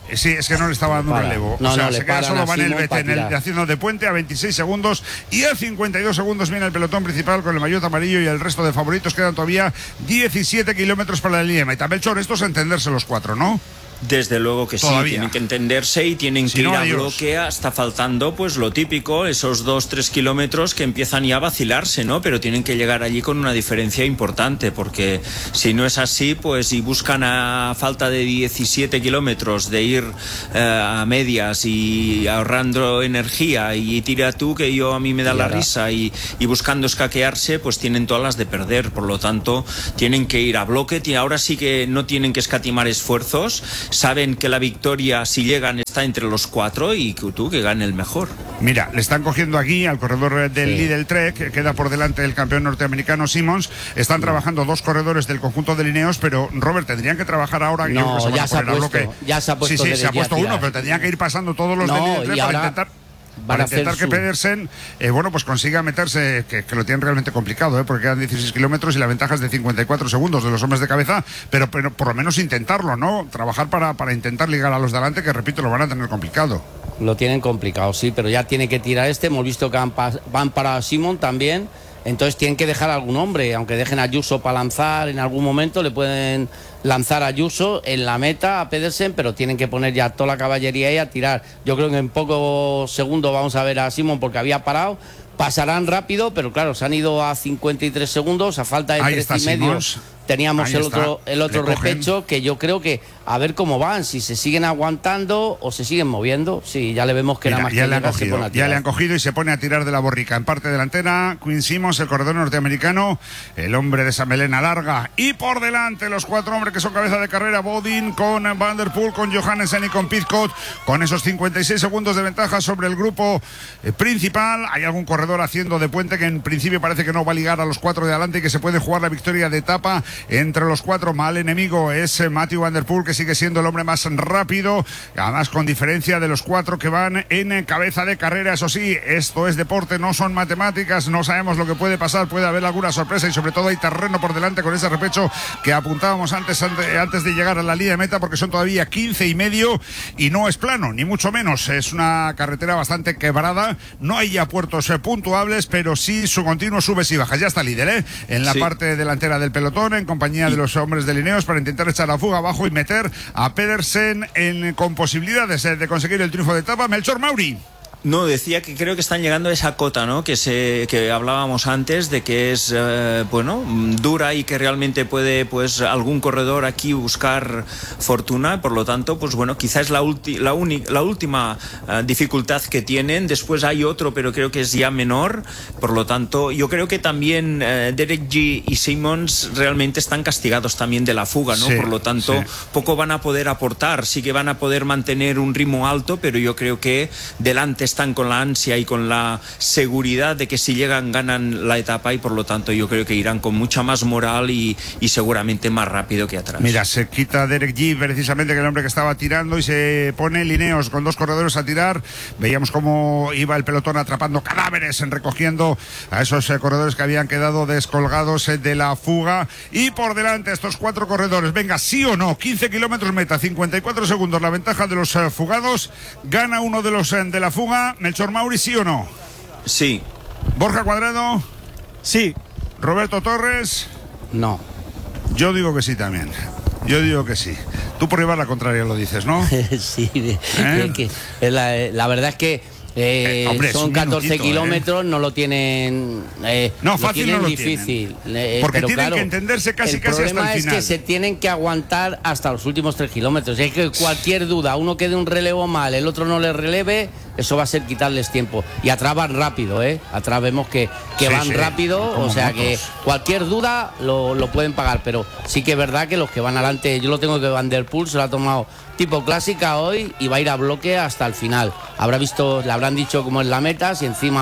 Sí, es que no le estaba dando un Para. relevo. No, o sea, no, le se queda paran solo a Van el Simon Vete para en el, tirar. haciendo de puente a veintiséis segundos y a cincuenta y dos segundos viene el pelotón principal con el maillot amarillo y el resto de favoritos. Quedan todavía diecisiete kilómetros para la línea de meta. Melchor, esto es entenderse los cuatro, ¿no? Desde luego que sí, Todavía. tienen que entenderse y tienen Si que no, ir a adiós. bloque. Está faltando pues lo típico, esos dos, tres kilómetros que empiezan ya a vacilarse, ¿no? Pero tienen que llegar allí con una diferencia importante, porque si no es así, pues y buscan a falta de diecisiete kilómetros de ir eh, a medias y ahorrando energía y tira tú que yo a mí me da Y la ahora- risa y, y buscando escaquearse, pues tienen todas las de perder. Por lo tanto, tienen que ir a bloque. Ti- Ahora sí que no tienen que escatimar esfuerzos. Saben que la victoria, si llegan, está entre los cuatro y que tú que gane el mejor. Mira, le están cogiendo aquí al corredor del Sí. Lidl Trek, que queda por delante del campeón norteamericano Simmons. Están trabajando dos corredores del conjunto de Lineos, pero Robert, tendrían que trabajar ahora. yo No, creo que van ya a se ha poner a puesto, bloque. ya se ha puesto Sí, sí, de se ha ya puesto tirar. uno, pero tendrían que ir pasando todos los No, del Lidl y Trek para ahora intentar. van Para a hacer intentar que su- Pedersen, eh, bueno, pues consiga meterse, que, que lo tienen realmente complicado, ¿eh? Porque quedan dieciséis kilómetros y la ventaja es de cincuenta y cuatro segundos de los hombres de cabeza, pero, pero por lo menos intentarlo, ¿no? Trabajar para, para intentar ligar a los de adelante, que repito, lo van a tener complicado. Lo tienen complicado, sí, pero ya tiene que tirar este. Hemos visto que van, pa- van para Simon también. Entonces tienen que dejar a algún hombre, aunque dejen a Ayuso para lanzar en algún momento, le pueden lanzar a Ayuso en la meta a Pedersen, pero tienen que poner ya toda la caballería ahí a tirar. Yo creo que en pocos segundos vamos a ver a Simon porque había parado. Pasarán rápido, pero claro, se han ido a cincuenta y tres segundos, a falta de Ahí tres está y medio. Simons. Teníamos Ahí el está. otro, el otro Le cogen. repecho, que yo creo que a ver cómo van, si se siguen aguantando o se siguen moviendo. Sí, ya le vemos que Mira, nada más ya que le han llegar se cogido, pone a ya tirar. le han cogido y se pone a tirar de la borrica. En parte delantera, Quinn Simmons, el corredor norteamericano, el hombre de esa melena larga. Y por delante los cuatro hombres que son cabeza de carrera, Bodin con Van der Poel, con Johannessen y con Pidcock, con esos cincuenta y seis segundos de ventaja sobre el grupo eh, principal. Hay algún corredor haciendo de puente que en principio parece que no va a ligar a los cuatro de adelante y que se puede jugar la victoria de etapa entre los cuatro. Mal enemigo es eh, Matthew Van der Poel, que sigue siendo el hombre más rápido, además con diferencia de los cuatro que van en eh, cabeza de carrera. Eso sí, esto es deporte, no son matemáticas, no sabemos lo que puede pasar, puede haber alguna sorpresa y sobre todo hay terreno por delante con ese repecho que apuntábamos antes, ante- antes de llegar a la línea de meta, porque son todavía quince y medio y no es plano, ni mucho menos, es una carretera bastante quebrada, no hay ya puertos eh, puntuables, pero sí su continuo subes y bajas. Ya está líder, ¿eh? En la Sí. parte delantera del pelotón, en compañía de los hombres de Lineos, para intentar echar la fuga abajo y meter a Pedersen en, con posibilidades eh, de conseguir el triunfo de etapa. Melchor Mauri. No, decía que creo que están llegando a esa cota, ¿no? Que se que hablábamos antes de que es eh, bueno, dura y que realmente puede pues algún corredor aquí buscar fortuna. Por lo tanto, pues bueno, quizás es la ulti, la, uni, la última eh, dificultad que tienen. Después hay otro, pero creo que es ya menor. Por lo tanto, yo creo que también eh, Derek G y Simmons realmente están castigados también de la fuga, ¿no? Sí, Por lo tanto, sí. poco van a poder aportar. Sí que van a poder mantener un ritmo alto, pero yo creo que delante están con la ansia y con la seguridad de que si llegan ganan la etapa y por lo tanto yo creo que irán con mucha más moral y, y seguramente más rápido que atrás. Mira, se quita Derek G, precisamente, que el hombre que estaba tirando, y se pone Lineos con dos corredores a tirar. Veíamos cómo iba el pelotón atrapando cadáveres, recogiendo a esos eh, corredores que habían quedado descolgados eh, de la fuga. Y por delante estos cuatro corredores. Venga, sí o no, quince kilómetros meta, cincuenta y cuatro segundos la ventaja de los eh, fugados. Gana uno de los eh, de la fuga. Melchor Mauri, ¿sí o no? Sí. Borja Cuadrado. Sí. Roberto Torres. No. Yo digo que sí también. Yo digo que sí. Tú por llevar la contraria lo dices, ¿no? Sí, ¿Eh? es que, es la, la verdad es que eh, Eh, hombre, es son un catorce minutito, kilómetros, no lo tienen. Eh, No, lo fácil tienen no lo difícil. tienen. Eh, Porque pero tienen claro, que entenderse casi, el casi hasta el problema es final. que se tienen que aguantar hasta los últimos tres kilómetros. Es que cualquier duda, uno que dé un relevo mal, el otro no le releve, eso va a ser quitarles tiempo. Y atrás van rápido, ¿eh? Atrás vemos que, que Sí, van sí, rápido, como o sea motos. que cualquier duda lo, lo pueden pagar. Pero sí que es verdad que los que van adelante, yo lo tengo que Van der Poel se lo ha tomado tipo clásica hoy y va a ir a bloque hasta el final. Habrá visto, le habrán dicho cómo es la meta, si encima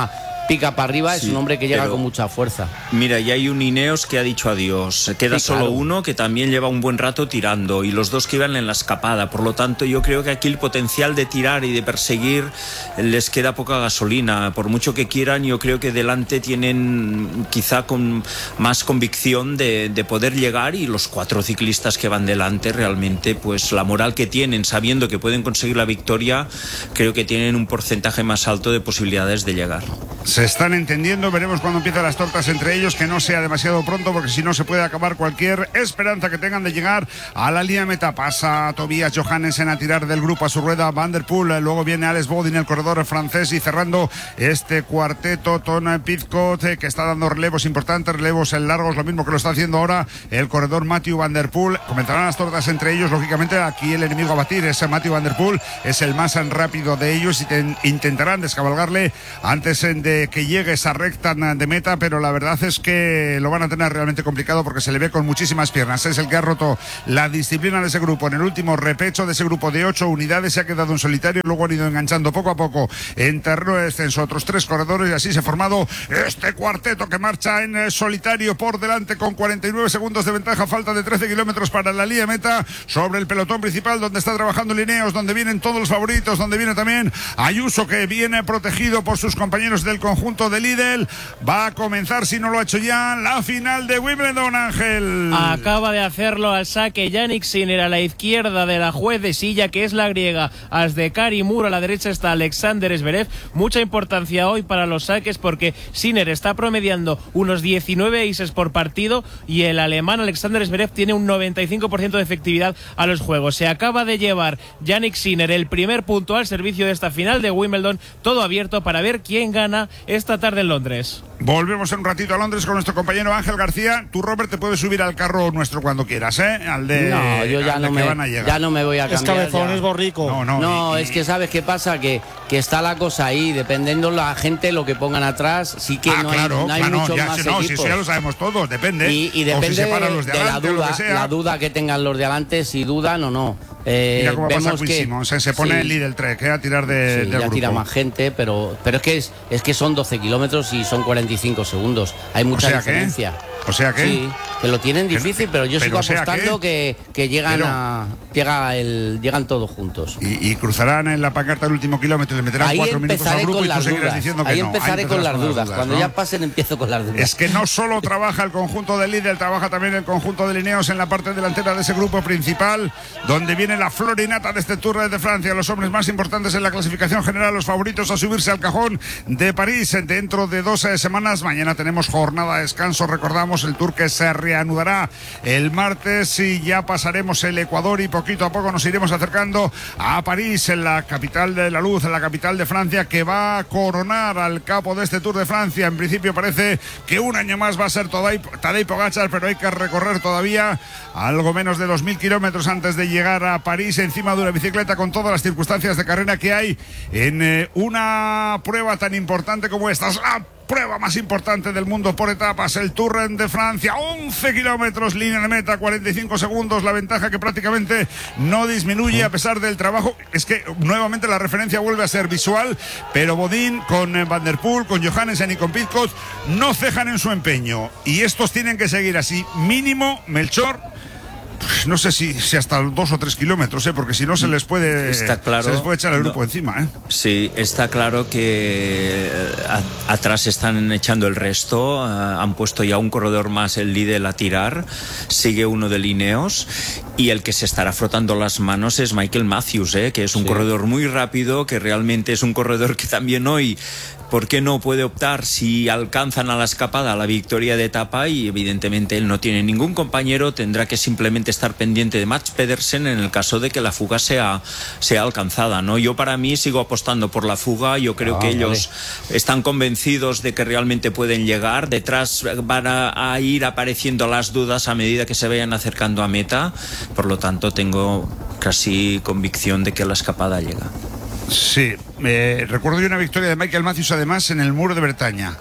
pica para arriba, Sí, es un hombre que llega pero- con mucha fuerza. Mira, y hay un Ineos que ha dicho adiós. Queda Sí, solo claro. uno que también lleva un buen rato tirando y los dos que iban en la escapada. Por lo tanto, yo creo que aquí el potencial de tirar y de perseguir les queda poca gasolina. Por mucho que quieran, yo creo que delante tienen quizá con más convicción de, de poder llegar, y los cuatro ciclistas que van delante realmente, pues la moral que tienen, sabiendo que pueden conseguir la victoria, creo que tienen un porcentaje más alto de posibilidades de llegar. Se están entendiendo, veremos cuando empiezan las tortas entre ellos, que no sea demasiado pronto, porque si no se puede acabar cualquier esperanza que tengan de llegar a la línea meta. Pasa Tobias Johannessen a tirar del grupo a su rueda Van der Poel, luego viene Alex Bodin, el corredor francés, y cerrando este cuarteto Tom Pidcock, que está dando relevos importantes, relevos en largos, lo mismo que lo está haciendo ahora el corredor Mathieu Van der Poel. Comenzarán las tortas entre ellos, lógicamente aquí el enemigo a batir es Mathieu Van der Poel, es el más rápido de ellos y ten, intentarán descabalgarle antes de que llegue esa recta de meta, pero la verdad es que lo van a tener realmente complicado porque se le ve con muchísimas piernas. Es el que ha roto la disciplina de ese grupo en el último repecho de ese grupo de ocho unidades, se ha quedado en solitario, luego han ido enganchando poco a poco en terreno de descenso otros tres corredores, y así se ha formado este cuarteto que marcha en solitario por delante con cuarenta y nueve segundos de ventaja, falta de trece kilómetros para la línea meta, sobre el pelotón principal donde está trabajando Ineos, donde vienen todos los favoritos, donde viene también Ayuso, que viene protegido por sus compañeros del conjunto de Lidl. Va a comenzar, si no lo ha hecho ya, la final de Wimbledon, Ángel. Acaba de hacerlo al saque Yannick Sinner a la izquierda de la juez de silla, que es la griega Asdekari Mur. A la derecha está Alexander Zverev. Mucha importancia hoy para los saques porque Sinner está promediando unos diecinueve aces por partido y el alemán Alexander Zverev tiene un noventa y cinco por ciento de efectividad a los juegos. Se acaba de llevar Yannick Sinner el primer punto al servicio de esta final de Wimbledon, todo abierto para ver quién gana esta tarde en Londres. Volvemos en un ratito a Londres con nuestro compañero Ángel García. Tú, Robert, te puedes subir al carro nuestro cuando quieras, ¿eh? Al de, No, yo ya al no, de me, que van a llegar. ya no me voy a Es cambiar. cabezón, ya. es borrico. No, no, No, y- es que ¿sabes qué pasa? Que, que está la cosa ahí, dependiendo la gente lo que pongan atrás, sí que Ah, no claro, hay, no hay claro, muchos ya, más si no, si equipos. eso ya lo sabemos todos, depende. Y, y O depende si se paran los de, de la adelante, o lo duda, que sea. la duda que tengan los de adelante, si dudan o no. Eh, Mira cómo pasa vemos Quinn que Simmons, se, se pone sí, el Lidl Trek, ¿eh? A tirar de, sí, del ya grupo. tira más gente, pero pero es que es, es que son doce kilómetros y son cuarenta y cinco segundos. Hay mucha O sea que- diferencia. O sea que... Sí, que lo tienen difícil, pero yo pero sigo o sea apostando que, que llegan Pero- a llega el llegan todos juntos. Y, y cruzarán en la pancarta el último kilómetro y le meterán Ahí cuatro minutos al empezaré grupo con y tú las seguirás dudas. diciendo que Ahí no. empezaré con las empezarás dudas. Cuando ¿no? ya pasen empiezo con las dudas. Es que no solo trabaja el conjunto de Lidl, trabaja también el conjunto de Ineos en la parte delantera de ese grupo principal, donde viene la florinata de este Tour de Francia, los hombres más importantes en la clasificación general, los favoritos a subirse al cajón de París dentro de dos eh, semanas. Mañana tenemos jornada de descanso, recordamos, el Tour que se reanudará el martes y ya pasaremos el Ecuador y poquito a poco nos iremos acercando a París, en la capital de la luz, en la capital de Francia, que va a coronar al capo de este Tour de Francia. En principio parece que un año más va a ser Tadej Pogačar, pero hay que recorrer todavía algo menos de dos mil kilómetros antes de llegar a París encima de una bicicleta, con todas las circunstancias de carrera que hay en eh, una prueba tan importante como esta. Es la prueba más importante del mundo por etapas, el Tour de Francia. Once kilómetros, línea de meta, cuarenta y cinco segundos, la ventaja que prácticamente no disminuye a pesar del trabajo. Es que nuevamente la referencia vuelve a ser visual, pero Bodin con eh, Van der Poel, con Johannessen y con Pidcock no cejan en su empeño, y estos tienen que seguir así, mínimo, Melchor. Pues no sé si, si hasta dos o tres kilómetros, ¿eh? Porque si no se les puede Está claro. se les puede echar el grupo No. encima, ¿eh? Sí, está claro que eh, a- atrás están echando el resto. eh, han puesto ya un corredor más, el Lidl, a tirar. Sigue uno de Ineos. Y el que se estará frotando las manos es Michael Matthews, eh, que es un Sí. corredor muy rápido, que realmente es un corredor que también hoy, ¿por qué no puede optar, si alcanzan a la escapada, la victoria de etapa? Y evidentemente él no tiene ningún compañero, tendrá que simplemente estar pendiente de Mats Pedersen en el caso de que la fuga sea, sea alcanzada, ¿no? Yo para mí sigo apostando por la fuga. Yo creo Ah, que vale. ellos están convencidos de que realmente pueden llegar. Detrás van a, a ir apareciendo las dudas a medida que se vayan acercando a meta. Por lo tanto, tengo casi convicción de que la escapada llega. Sí, eh, recuerdo yo una victoria de Michael Matthews además en el Muro de Bretaña.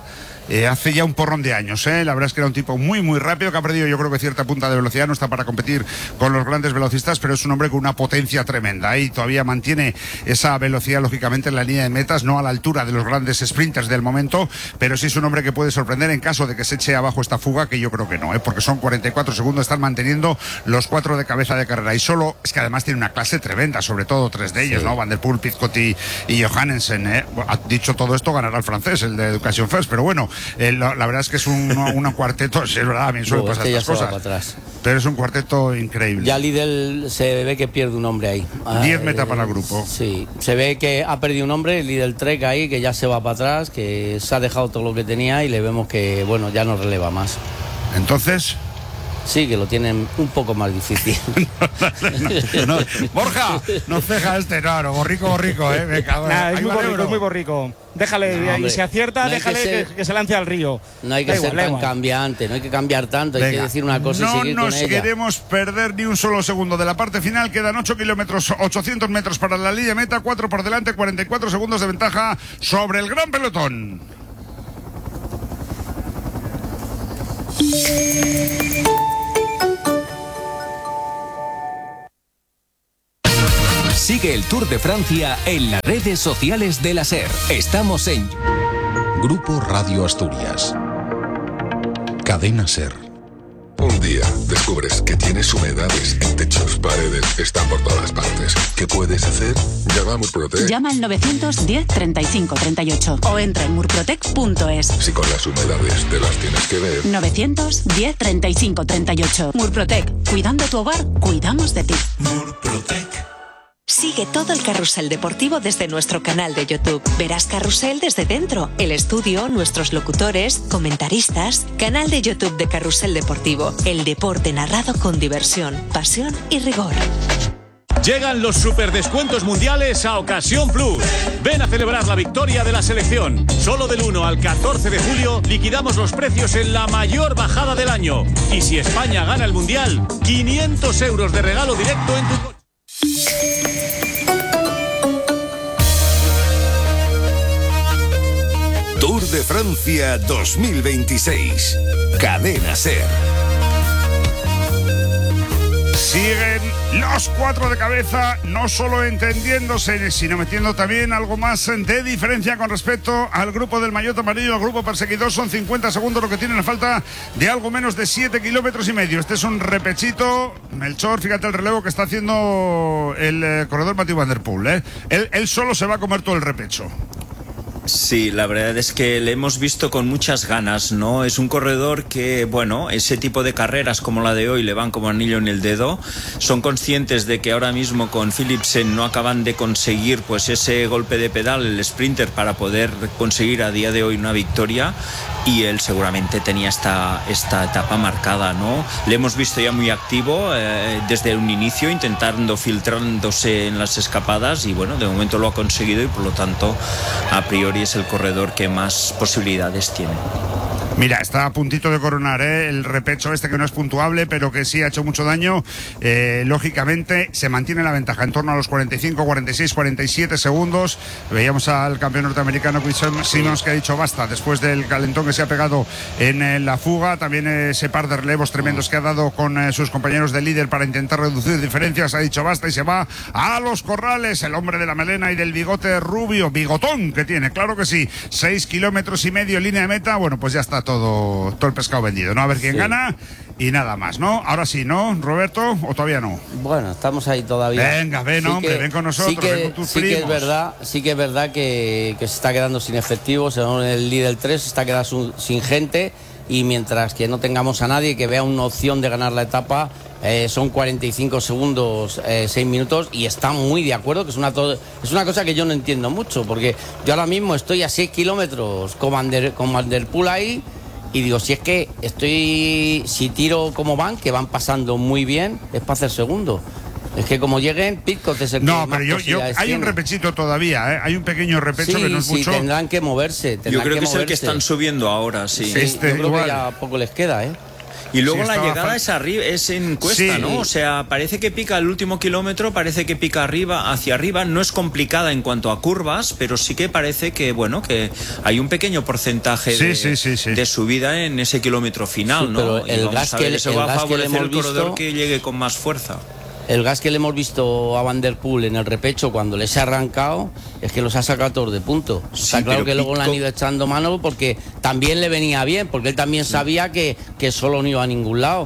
eh, hace ya un porrón de años. ¿eh? La verdad es que era un tipo muy, muy rápido, que ha perdido yo creo que cierta punta de velocidad, no está para competir con los grandes velocistas, pero es un hombre con una potencia tremenda ¿eh? y todavía mantiene esa velocidad, lógicamente, en la línea de metas, no a la altura de los grandes sprinters del momento, pero sí es un hombre que puede sorprender en caso de que se eche abajo esta fuga, que yo creo que no, ¿eh? porque son cuarenta y cuatro segundos, están manteniendo los cuatro de cabeza de carrera, y solo, es que además tiene una clase tremenda, sobre todo tres de ellos, sí. ¿no? Van der Poel, Pidcock y, y Johannesen, ¿eh? Ha dicho todo esto, ganará el francés, el de Education First, pero bueno, eh, la, la verdad es que es un, un cuarteto, es verdad, a mí suele pasar este estas cosas, atrás. pero es un cuarteto increíble. Ya Lidl se ve que pierde un hombre ahí. diez eh, meta para el grupo. Sí, se ve que ha perdido un hombre, Lidl Trek ahí, que ya se va para atrás, que se ha dejado todo lo que tenía y le vemos que, bueno, ya no releva más. Entonces... Sí, que lo tienen un poco más difícil. no, no, no. Borja, no ceja este, no, no, borrico, borrico, eh. Me cago en... Nah, es Ahí muy va borrico, Euro. es muy borrico. Déjale, No, y hombre, si acierta, no déjale que, que, ser, que se lance al río. No hay que da ser igual, da tan igual. cambiante, no hay que cambiar tanto, hay Venga, que decir una cosa no y seguir con nos ella. queremos perder ni un solo segundo de la parte final. Quedan ocho kilómetros, ochocientos metros para la línea meta, cuatro por delante, cuarenta y cuatro segundos de ventaja sobre el gran pelotón. Sigue el Tour de Francia en las redes sociales de la SER. Estamos en Grupo Radio Asturias. Cadena SER. Un día descubres que tienes humedades en techos, paredes, están por todas partes. ¿Qué puedes hacer? Llama a Murprotec. Llama al novecientos diez treinta y cinco treinta y ocho o entra en murprotec punto es. Si con las humedades te las tienes que ver. novecientos diez treinta y cinco treinta y ocho. Murprotec. Cuidando tu hogar, cuidamos de ti. Murprotec. Sigue todo el carrusel deportivo desde nuestro canal de YouTube. Verás Carrusel desde dentro, el estudio, nuestros locutores, comentaristas. Canal de YouTube de Carrusel Deportivo. El deporte narrado con diversión, pasión y rigor. Llegan los superdescuentos mundiales a Ocasión Plus. Ven a celebrar la victoria de la selección. Solo del uno al catorce de julio liquidamos los precios en la mayor bajada del año. Y si España gana el mundial, quinientos euros de regalo directo en tu coche. Tour de Francia dos mil veintiséis. Cadena SER. Siguen los cuatro de cabeza, no solo entendiéndose, sino metiendo también algo más de diferencia con respecto al grupo del maillot amarillo, al grupo perseguidor. Son cincuenta segundos lo que tienen a falta de algo menos de siete kilómetros y medio. Este es un repechito. Melchor, fíjate el relevo que está haciendo el eh, corredor Mathieu Van der Poel. ¿eh? Él, él solo se va a comer todo el repecho. Sí, la verdad es que le hemos visto con muchas ganas, ¿no? Es un corredor que, bueno, ese tipo de carreras como la de hoy le van como anillo en el dedo. Son conscientes de que ahora mismo con Philipsen no acaban de conseguir pues ese golpe de pedal, el sprinter, para poder conseguir a día de hoy una victoria. Y él seguramente tenía esta, esta etapa marcada, ¿no? Le hemos visto ya muy activo eh, desde un inicio, intentando filtrándose en las escapadas, y bueno, de momento lo ha conseguido y por lo tanto a priori es el corredor que más posibilidades tiene. Mira, está a puntito de coronar ¿eh? el repecho este, que no es puntuable, pero que sí ha hecho mucho daño. Eh, lógicamente se mantiene la ventaja en torno a los cuarenta y cinco, cuarenta y seis, cuarenta y siete segundos. Veíamos al campeón norteamericano Chris Simmons, que ha dicho basta después del calentón que se ha pegado en eh, la fuga. También ese par de relevos tremendos que ha dado con eh, sus compañeros de líder para intentar reducir diferencias. Ha dicho basta y se va a los corrales. El hombre de la melena y del bigote rubio, bigotón que tiene, claro que sí. Seis kilómetros y medio, línea de meta. Bueno, pues ya está todo, todo el pescado vendido, ¿no? A ver quién sí. gana y nada más, ¿no? Ahora sí, ¿no, Roberto? ¿O todavía no? Bueno, estamos ahí todavía. Venga, ven, sí hombre, que, ven con nosotros, sí que, ven con tus sí primos. Que es verdad, sí que es verdad que, que se está quedando sin efectivos, según el líder tres, se está quedando sin gente, y mientras que no tengamos a nadie que vea una opción de ganar la etapa, eh, son cuarenta y cinco segundos, eh, seis minutos, y está muy de acuerdo, que es una, es una cosa que yo no entiendo mucho, porque yo ahora mismo estoy a seis kilómetros con Van der, con Van der Poel ahí, y digo, si es que estoy, si tiro como van, que van pasando muy bien, es para hacer segundo. Es que como lleguen, Pidcock es el no, que pero yo, yo hay tiene. un repechito todavía, ¿eh? Hay un pequeño repecho sí, que no es sí, mucho. tendrán que moverse. Tendrán yo creo que, que es moverse. el que están subiendo ahora, sí. sí este, yo creo igual. que ya poco les queda, ¿eh? Y luego Sí, la estaba llegada fal- es arriba, es en cuesta, Sí. ¿no? O sea, parece que pica el último kilómetro, parece que pica arriba, hacia arriba. No es complicada en cuanto a curvas, pero sí que parece que, bueno, que hay un pequeño porcentaje Sí, de, sí, sí, sí. de subida en ese kilómetro final, Sí, ¿no? pero Y el vamos gas a ver, que- eso el va a gas que le favorecer hemos el corredor visto- que llegue con más fuerza. El gas que le hemos visto a Van der Poel en el repecho cuando les ha arrancado es que los ha sacado todos de punto. Está Sí, claro pero que luego le han Pitcock- ido echando mano porque también le venía bien, porque él también sabía que, que solo no iba a ningún lado.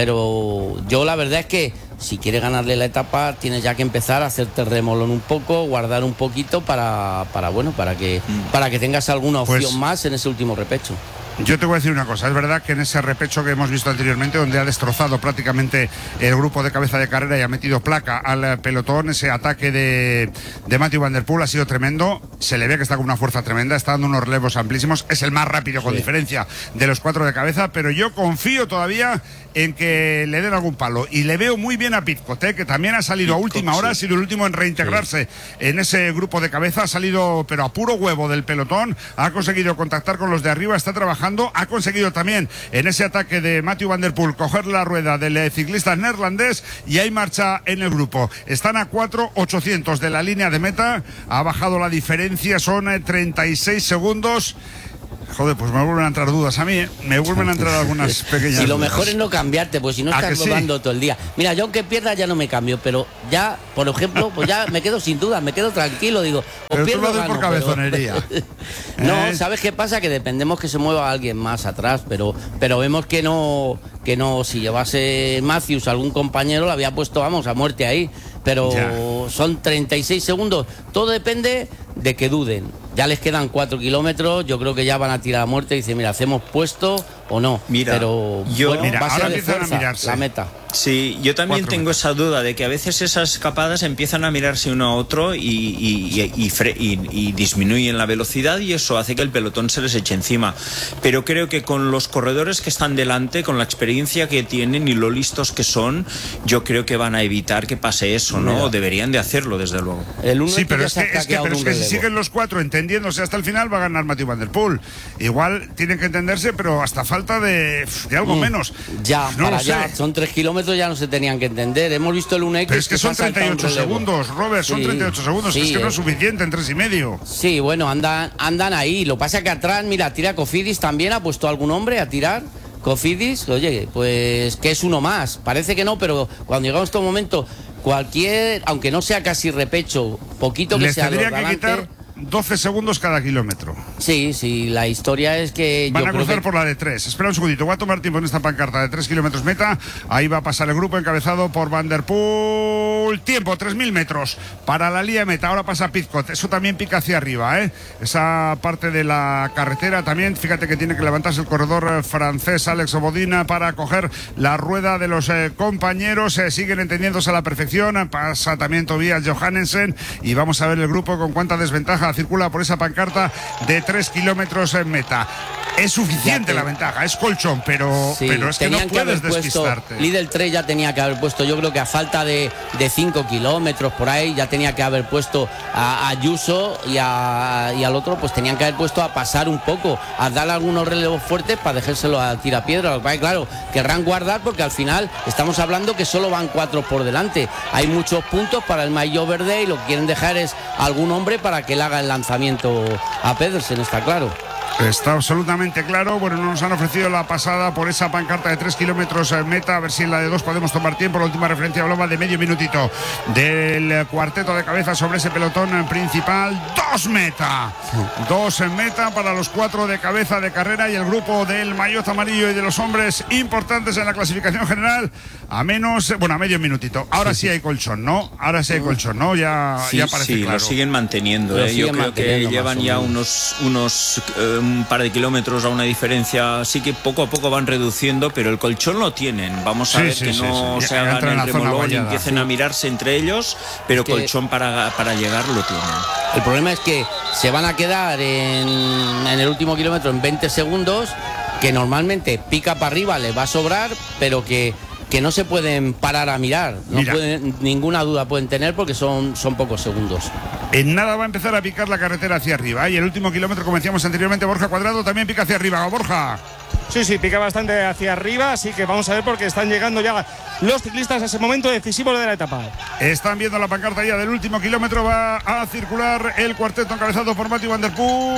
Pero yo la verdad es que si quiere ganarle la etapa tienes ya que empezar a hacerte remolón un poco, guardar un poquito para, para bueno, para que, para que tengas alguna opción Pues- más en ese último repecho. Yo te voy a decir una cosa, es verdad que en ese repecho que hemos visto anteriormente, donde ha destrozado prácticamente el grupo de cabeza de carrera y ha metido placa al pelotón, ese ataque de, de Matthew Van Der Poel ha sido tremendo, se le ve que está con una fuerza tremenda, está dando unos relevos amplísimos, es el más rápido con Sí. diferencia de los cuatro de cabeza, pero yo confío todavía en que le den algún palo, y le veo muy bien a Pitcock, ¿eh? Que también ha salido a última hora, ha sido el último en reintegrarse en ese grupo de cabeza, ha salido pero a puro huevo del pelotón, ha conseguido contactar con los de arriba, está trabajando, ha conseguido también en ese ataque de Matthew Van Der Poel coger la rueda del eh, ciclista neerlandés, y hay marcha en el grupo. Están a cuatro ochocientos de la línea de meta, ha bajado la diferencia, son eh, treinta y seis segundos. Joder, pues me vuelven a entrar dudas a mí, ¿eh? Me vuelven a entrar algunas pequeñas Y lo dudas. mejor es no cambiarte, pues si no ¿A estás que sí? rodando todo el día. Mira, yo aunque pierda ya no me cambio, pero ya, por ejemplo, pues ya me quedo sin duda, me quedo tranquilo, digo, o Pero tú pierdo lo haces gano, por cabezonería. pero- no, ¿Eh? ¿sabes qué pasa? Que dependemos que se mueva alguien más atrás, pero, pero vemos que no, que no, si llevase Matthews algún compañero, lo había puesto, vamos, a muerte ahí. Pero Ya. son treinta y seis segundos. Todo depende de que duden. Ya les quedan cuatro kilómetros, yo creo que ya van a tirar a muerte y dicen, mira, ¿hacemos puesto o no? Mira, pero yo- bueno, Mira, va a ser ahora de empiezan a fuerza, mirarse. la meta. Sí, yo también Cuatro tengo esa duda de que a veces esas escapadas empiezan a mirarse uno a otro y, y- y- y fre- y- y disminuyen la velocidad, y eso hace que el pelotón se les eche encima. Pero creo que con los corredores que están delante, con la experiencia que tienen y lo listos que son, yo creo que van a evitar que pase eso, ¿no? Mira. O deberían de hacerlo, desde luego. Sí, pero es que, es que, pero es que si siguen los cuatro entendiéndose hasta el final, va a ganar Matthew Van Der Poel. Igual tienen que entenderse, pero hasta falta de, de algo Mm. menos. Ya, no para lo sé. allá, son tres kilómetros, ya no se tenían que entender. Hemos visto el uno X. Pero es que son se ha saltado treinta y un ocho relevo. segundos, Robert, son Sí, treinta y ocho segundos, sí, es que no eh. es suficiente en tres y medio. Sí, bueno, andan, andan ahí. Lo que pasa es que atrás, mira, tira Cofidis también, ha puesto algún hombre a tirar. Cofidis, oye, pues que es uno más. Parece que no, pero cuando llegamos a estos momentos, cualquier, aunque no sea casi repecho, poquito que Les sea tendría los que delante- quitar doce segundos cada kilómetro. Sí, sí, la historia es que Van yo a creo cruzar que- por la de tres. Espera un segundito, voy a tomar tiempo en esta pancarta de tres kilómetros meta. Ahí va a pasar el grupo encabezado por Van Der Poel. Tiempo, tres mil metros para la línea de meta. Ahora pasa Pitcock. Eso también pica hacia arriba, ¿eh? Esa parte de la carretera también. Fíjate que tiene que levantarse el corredor eh, francés Alex Obodina para coger la rueda de los eh, compañeros. Eh, siguen entendiéndose a la perfección. Pasa también Tobias Johannesen. Y vamos a ver el grupo con cuánta desventaja circula por esa pancarta de tres kilómetros en meta. Es suficiente la ventaja, es colchón, pero, Sí, pero es que no tenían puedes haber puesto, despistarte. Lidl tres ya tenía que haber puesto, yo creo que a falta de cinco kilómetros por ahí, ya tenía que haber puesto a a Ayuso y, a, y al otro, pues tenían que haber puesto a pasar un poco, a dar algunos relevos fuertes para dejárselo a tirapiedra. Lo que pasa es que, claro, querrán guardar porque al final estamos hablando que solo van cuatro por delante. Hay muchos puntos para el Maillot Verde y lo que quieren dejar es algún hombre para que le haga el lanzamiento a Pedersen, está claro. Está absolutamente claro. Bueno, nos han ofrecido la pasada por esa pancarta de tres kilómetros en meta. A ver si en la de dos podemos tomar tiempo. La última referencia hablaba de medio minutito del cuarteto de cabeza sobre ese pelotón principal. Dos meta. Dos en meta para los cuatro de cabeza de carrera y el grupo del maillot amarillo y de los hombres importantes en la clasificación general. A menos, bueno, a medio minutito. Ahora sí hay colchón, ¿no? Ahora sí hay colchón, ¿no? Ya, Sí, ya parece sí, claro. lo siguen manteniendo. Lo ¿eh? Yo siguen creo que manteniendo, llevan más o ya menos. unos, unos eh, un par de kilómetros a una diferencia. Sí que poco a poco van reduciendo, pero el colchón lo tienen. Vamos a Sí, ver sí, que sí, no sí. se Ya hagan entran en el la zona remolón y vallada. empiecen Sí. a mirarse entre ellos, pero Que- colchón para, para llegar lo tienen. El problema es que se van a quedar en, en el último kilómetro en veinte segundos, que normalmente pica para arriba, les va a sobrar, pero que, que no se pueden parar a mirar. No Mira. pueden, ninguna duda pueden tener porque son, son pocos segundos. En nada va a empezar a picar la carretera hacia arriba. Y el último kilómetro, como decíamos anteriormente, Borja Cuadrado también pica hacia arriba. Borja. Sí, sí, pica bastante hacia arriba, así que vamos a ver porque están llegando ya los ciclistas a ese momento decisivo de la etapa. Están viendo la pancarta ya del último kilómetro, va a circular el cuarteto encabezado por Mathieu van der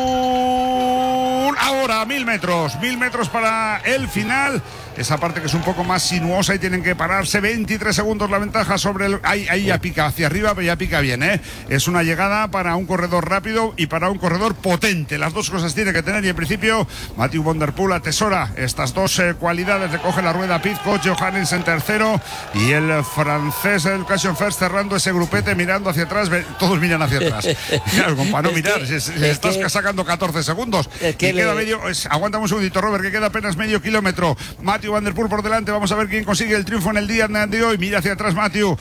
Poel. Ahora, mil metros, mil metros para el final. Esa parte que es un poco más sinuosa y tienen que pararse. veintitrés segundos la ventaja sobre el... Ahí, ahí ya pica hacia arriba, pero ya pica bien, ¿eh? Es una llegada para un corredor rápido y para un corredor potente. Las dos cosas tiene que tener y en principio Mathieu van der Poel atesora estas dos eh, cualidades. Recoge la rueda Pidcock, Johannesen tercero y el francés Education First cerrando ese grupete mirando hacia atrás. Todos miran hacia atrás. Claro, para no mirar. Que, si, si estás que, sacando catorce segundos. Es que y le... queda medio... Es, aguantamos un segundito, Robert, que queda apenas medio kilómetro. Mathieu van der Poel por delante, vamos a ver quién consigue el triunfo en el día de hoy. Mira hacia atrás Mathieu,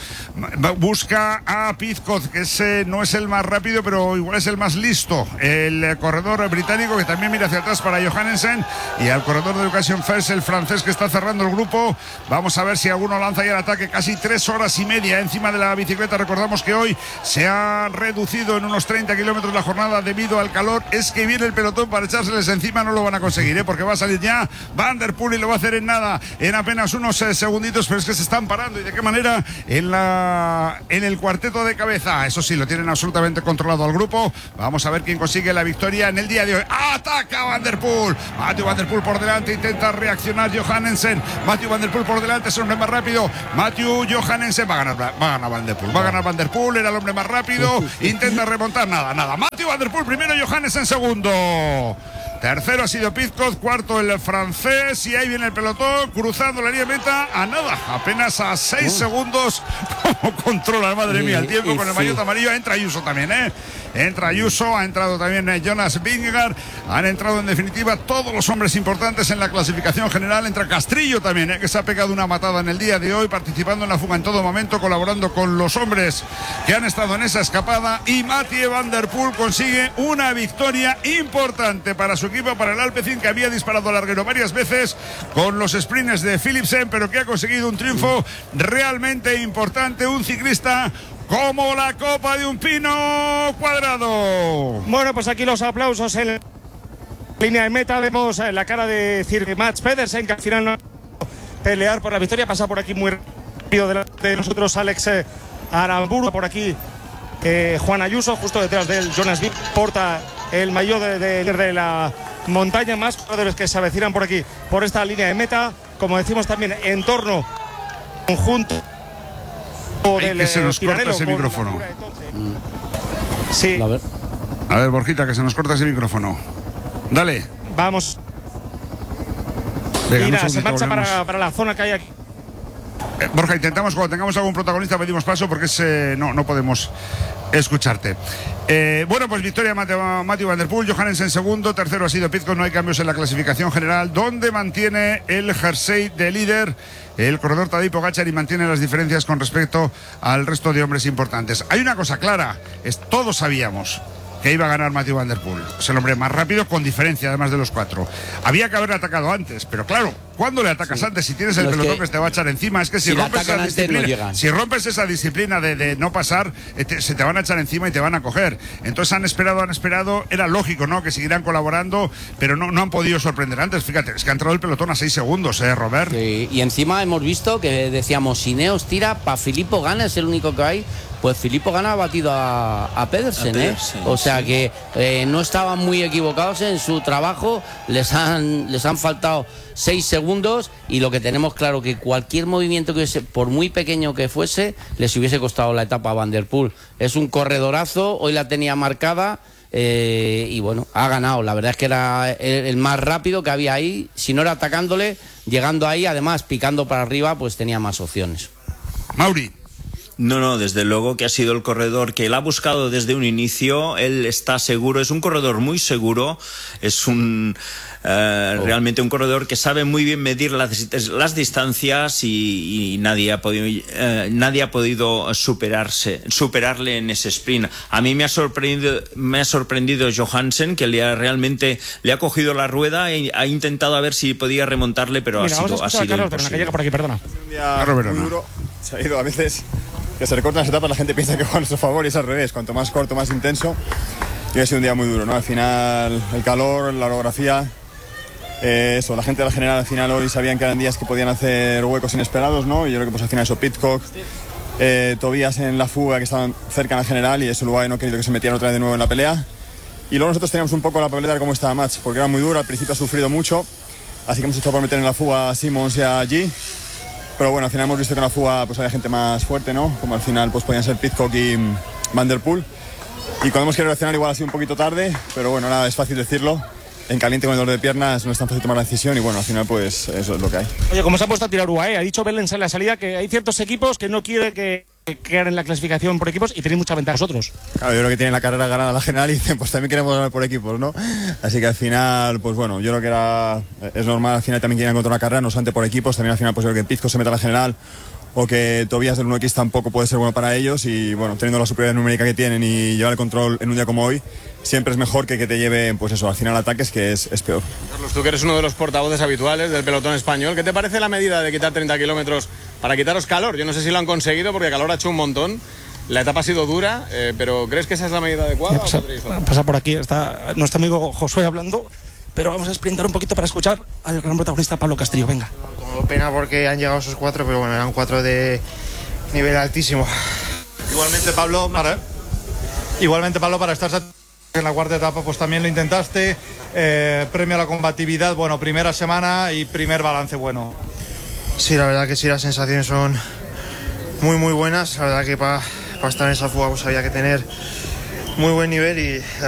busca a Pidcock, que ese no es el más rápido, pero igual es el más listo, el corredor británico, que también mira hacia atrás para Johannesen, y al corredor de Education First, el francés, que está cerrando el grupo. Vamos a ver si alguno lanza ya el ataque. Casi tres horas y media encima de la bicicleta. Recordamos que hoy se ha reducido en unos treinta kilómetros la jornada debido al calor. Es que viene el pelotón para echárseles encima, no lo van a conseguir, ¿eh? Porque va a salir ya Van der Poel y lo va a hacer en nada, en apenas unos eh, segunditos, pero es que se están parando. ¿Y de qué manera? En la en el cuarteto de cabeza. Eso sí, lo tienen absolutamente controlado al grupo. Vamos a ver quién consigue la victoria en el día de hoy. ¡Ataca Van der Poel! Mathieu van der Poel por delante, intenta reaccionar Johannesen. Mathieu van der Poel por delante, es el hombre más rápido. Mathieu Johannesen va a ganar, va a ganar Van der Poel. Va a ganar Van der Poel, era el hombre más rápido. Intenta remontar, nada, nada. Mathieu van der Poel primero, Johannesen segundo. Tercero ha sido Pidcock, cuarto el francés, y ahí viene el pelotón cruzando la línea de meta a nada, apenas a seis uh. segundos. Como controla, madre mía, el tiempo y, y con el sí. maillot amarillo. Entra Ayuso también, ¿eh? Entra Ayuso, ha entrado también eh, Jonas Vingegaard, han entrado en definitiva todos los hombres importantes en la clasificación general. Entra Castrillo también, ¿eh? Que se ha pegado una matada en el día de hoy, participando en la fuga en todo momento, colaborando con los hombres que han estado en esa escapada. Y Mathieu van der Poel consigue una victoria importante para su equipo, para el Alpecin, que había disparado larguero varias veces con los sprints de Philipsen, pero que ha conseguido un triunfo realmente importante. Un ciclista como la copa de un pino cuadrado. Bueno, pues aquí los aplausos en la línea de meta. Vemos la cara de Sir Mats Pedersen, que al final no va a pelear por la victoria. Pasa por aquí muy rápido delante de nosotros Alex Aramburu. Por aquí eh, Juan Ayuso, justo detrás de él Jonas Vip, porta el maillot de, de, de la montaña. Más jugadores que se avecinan por aquí, por esta línea de meta. Como decimos también, en torno conjunto del, que se nos corta ese micrófono. Sí. A ver. A ver, Borjita, que se nos corta ese micrófono. Dale. Vamos. Venga, Mira, se marcha para, para la zona que hay aquí. Eh, Borja, intentamos, cuando tengamos algún protagonista pedimos paso, porque es, eh, no, no podemos escucharte. Eh, bueno, pues victoria Mathieu van der Poel, Johannesen segundo, tercero ha sido Pidcock. No hay cambios en la clasificación general, donde mantiene el jersey de líder el corredor Tadej Pogačar y mantiene las diferencias con respecto al resto de hombres importantes. Hay una cosa clara, es, todos sabíamos que iba a ganar Mathieu van der Poel. Es el hombre más rápido con diferencia, además de los cuatro. Había que haberle atacado antes, pero claro, ¿cuándo le atacas sí. antes? Si tienes el no pelotón que, que te va a echar encima, es que si, si rompes esa disciplina, no si rompes esa disciplina de, de no pasar, te, se te van a echar encima y te van a coger. Entonces han esperado, han esperado, era lógico, ¿no?, que siguieran colaborando, pero no, no han podido sorprender antes. Fíjate, es que ha entrado el pelotón a seis segundos, ¿eh, Robert? Sí, y encima hemos visto que decíamos, si Neos tira, para Filippo Ganna es el único que hay. Pues Filippo Ganna ha batido a, a Pedersen, a Pedersen, ¿eh? O sea sí. que eh, no estaban muy equivocados en su trabajo, les han, les han faltado seis segundos y lo que tenemos claro que cualquier movimiento que hubiese, por muy pequeño que fuese, les hubiese costado la etapa a Van der Poel. Es un corredorazo, hoy la tenía marcada eh, y bueno, ha ganado. La verdad es que era el, el más rápido que había ahí, si no era atacándole, llegando ahí, además picando para arriba, pues tenía más opciones. Mauri. No, no, desde luego que ha sido el corredor que él ha buscado desde un inicio. Él está seguro, es un corredor muy seguro, es un eh, oh. realmente un corredor que sabe muy bien medir las, las distancias y, y nadie ha podido eh, nadie ha podido superarse, superarle en ese sprint. A mí me ha sorprendido, me ha sorprendido Johannesen, que le ha, realmente le ha cogido la rueda y ha intentado a ver si podía remontarle, pero Mira, ha sido, ha sido Carlos, imposible. Que llega por aquí, perdona. Un día muy duro, se ha ido a veces. Que se recortan las etapas, la gente piensa que juega a nuestro favor y es al revés, cuanto más corto, más intenso. Y ha sido un día muy duro, ¿no? Al final el calor, la orografía Eh, eso, la gente de la general al final hoy sabían que eran días que podían hacer huecos inesperados, ¿no? Y yo creo que pues al final eso, Pidcock, eh, Tobías en la fuga que estaban cerca en la general y eso Uruguay no ha querido que se metieran otra vez de nuevo en la pelea. Y luego nosotros teníamos un poco la papeleta de cómo estaba Match, porque era muy dura, al principio ha sufrido mucho, así que hemos hecho por meter en la fuga a Simmons y a G. Pero bueno, al final hemos visto que en la fuga pues había gente más fuerte, ¿no? Como al final pues podían ser Pidcock y Van Der Poel. Y cuando hemos querido reaccionar igual ha sido un poquito tarde, pero bueno, nada, es fácil decirlo. En caliente con el dolor de piernas no es tan fácil tomar la decisión y bueno, al final pues eso es lo que hay. Oye, ¿cómo se ha puesto a tirar Uruguay? Ha dicho Belens en la salida que hay ciertos equipos que no quieren que quedar en la clasificación por equipos y tenéis mucha ventaja vosotros. Claro, yo creo que tienen la carrera ganada la general y dicen pues también queremos ganar por equipos, ¿no? Así que al final, pues bueno, yo creo que era es normal, al final también quieren encontrar una carrera, no solamente por equipos, también al final pues yo creo que Pidcock se meta a la general o que Tobías del uno equis tampoco puede ser bueno para ellos y bueno, teniendo la superioridad numérica que tienen y llevar el control en un día como hoy, siempre es mejor que que te lleven, pues eso, al final ataques, que es, es peor. Carlos, tú que eres uno de los portavoces habituales del pelotón español, ¿qué te parece la medida de quitar treinta kilómetros para quitaros calor? Yo no sé si lo han conseguido porque calor ha hecho un montón, la etapa ha sido dura, eh, pero ¿crees que esa es la medida adecuada? Pasa, o pasa por aquí, está nuestro amigo Josué hablando, pero vamos a sprintar un poquito para escuchar al gran protagonista Pablo Castillo, venga. Como pena porque han llegado esos cuatro, pero bueno, eran cuatro de nivel altísimo. Igualmente, Pablo, para, igualmente, Pablo, para estar en la cuarta etapa, pues también lo intentaste. Eh, premio a la combatividad, bueno, primera semana y primer balance bueno. Sí, la verdad que sí, las sensaciones son muy, muy buenas. La verdad que para pa estar en esa fuga pues había que tener muy buen nivel y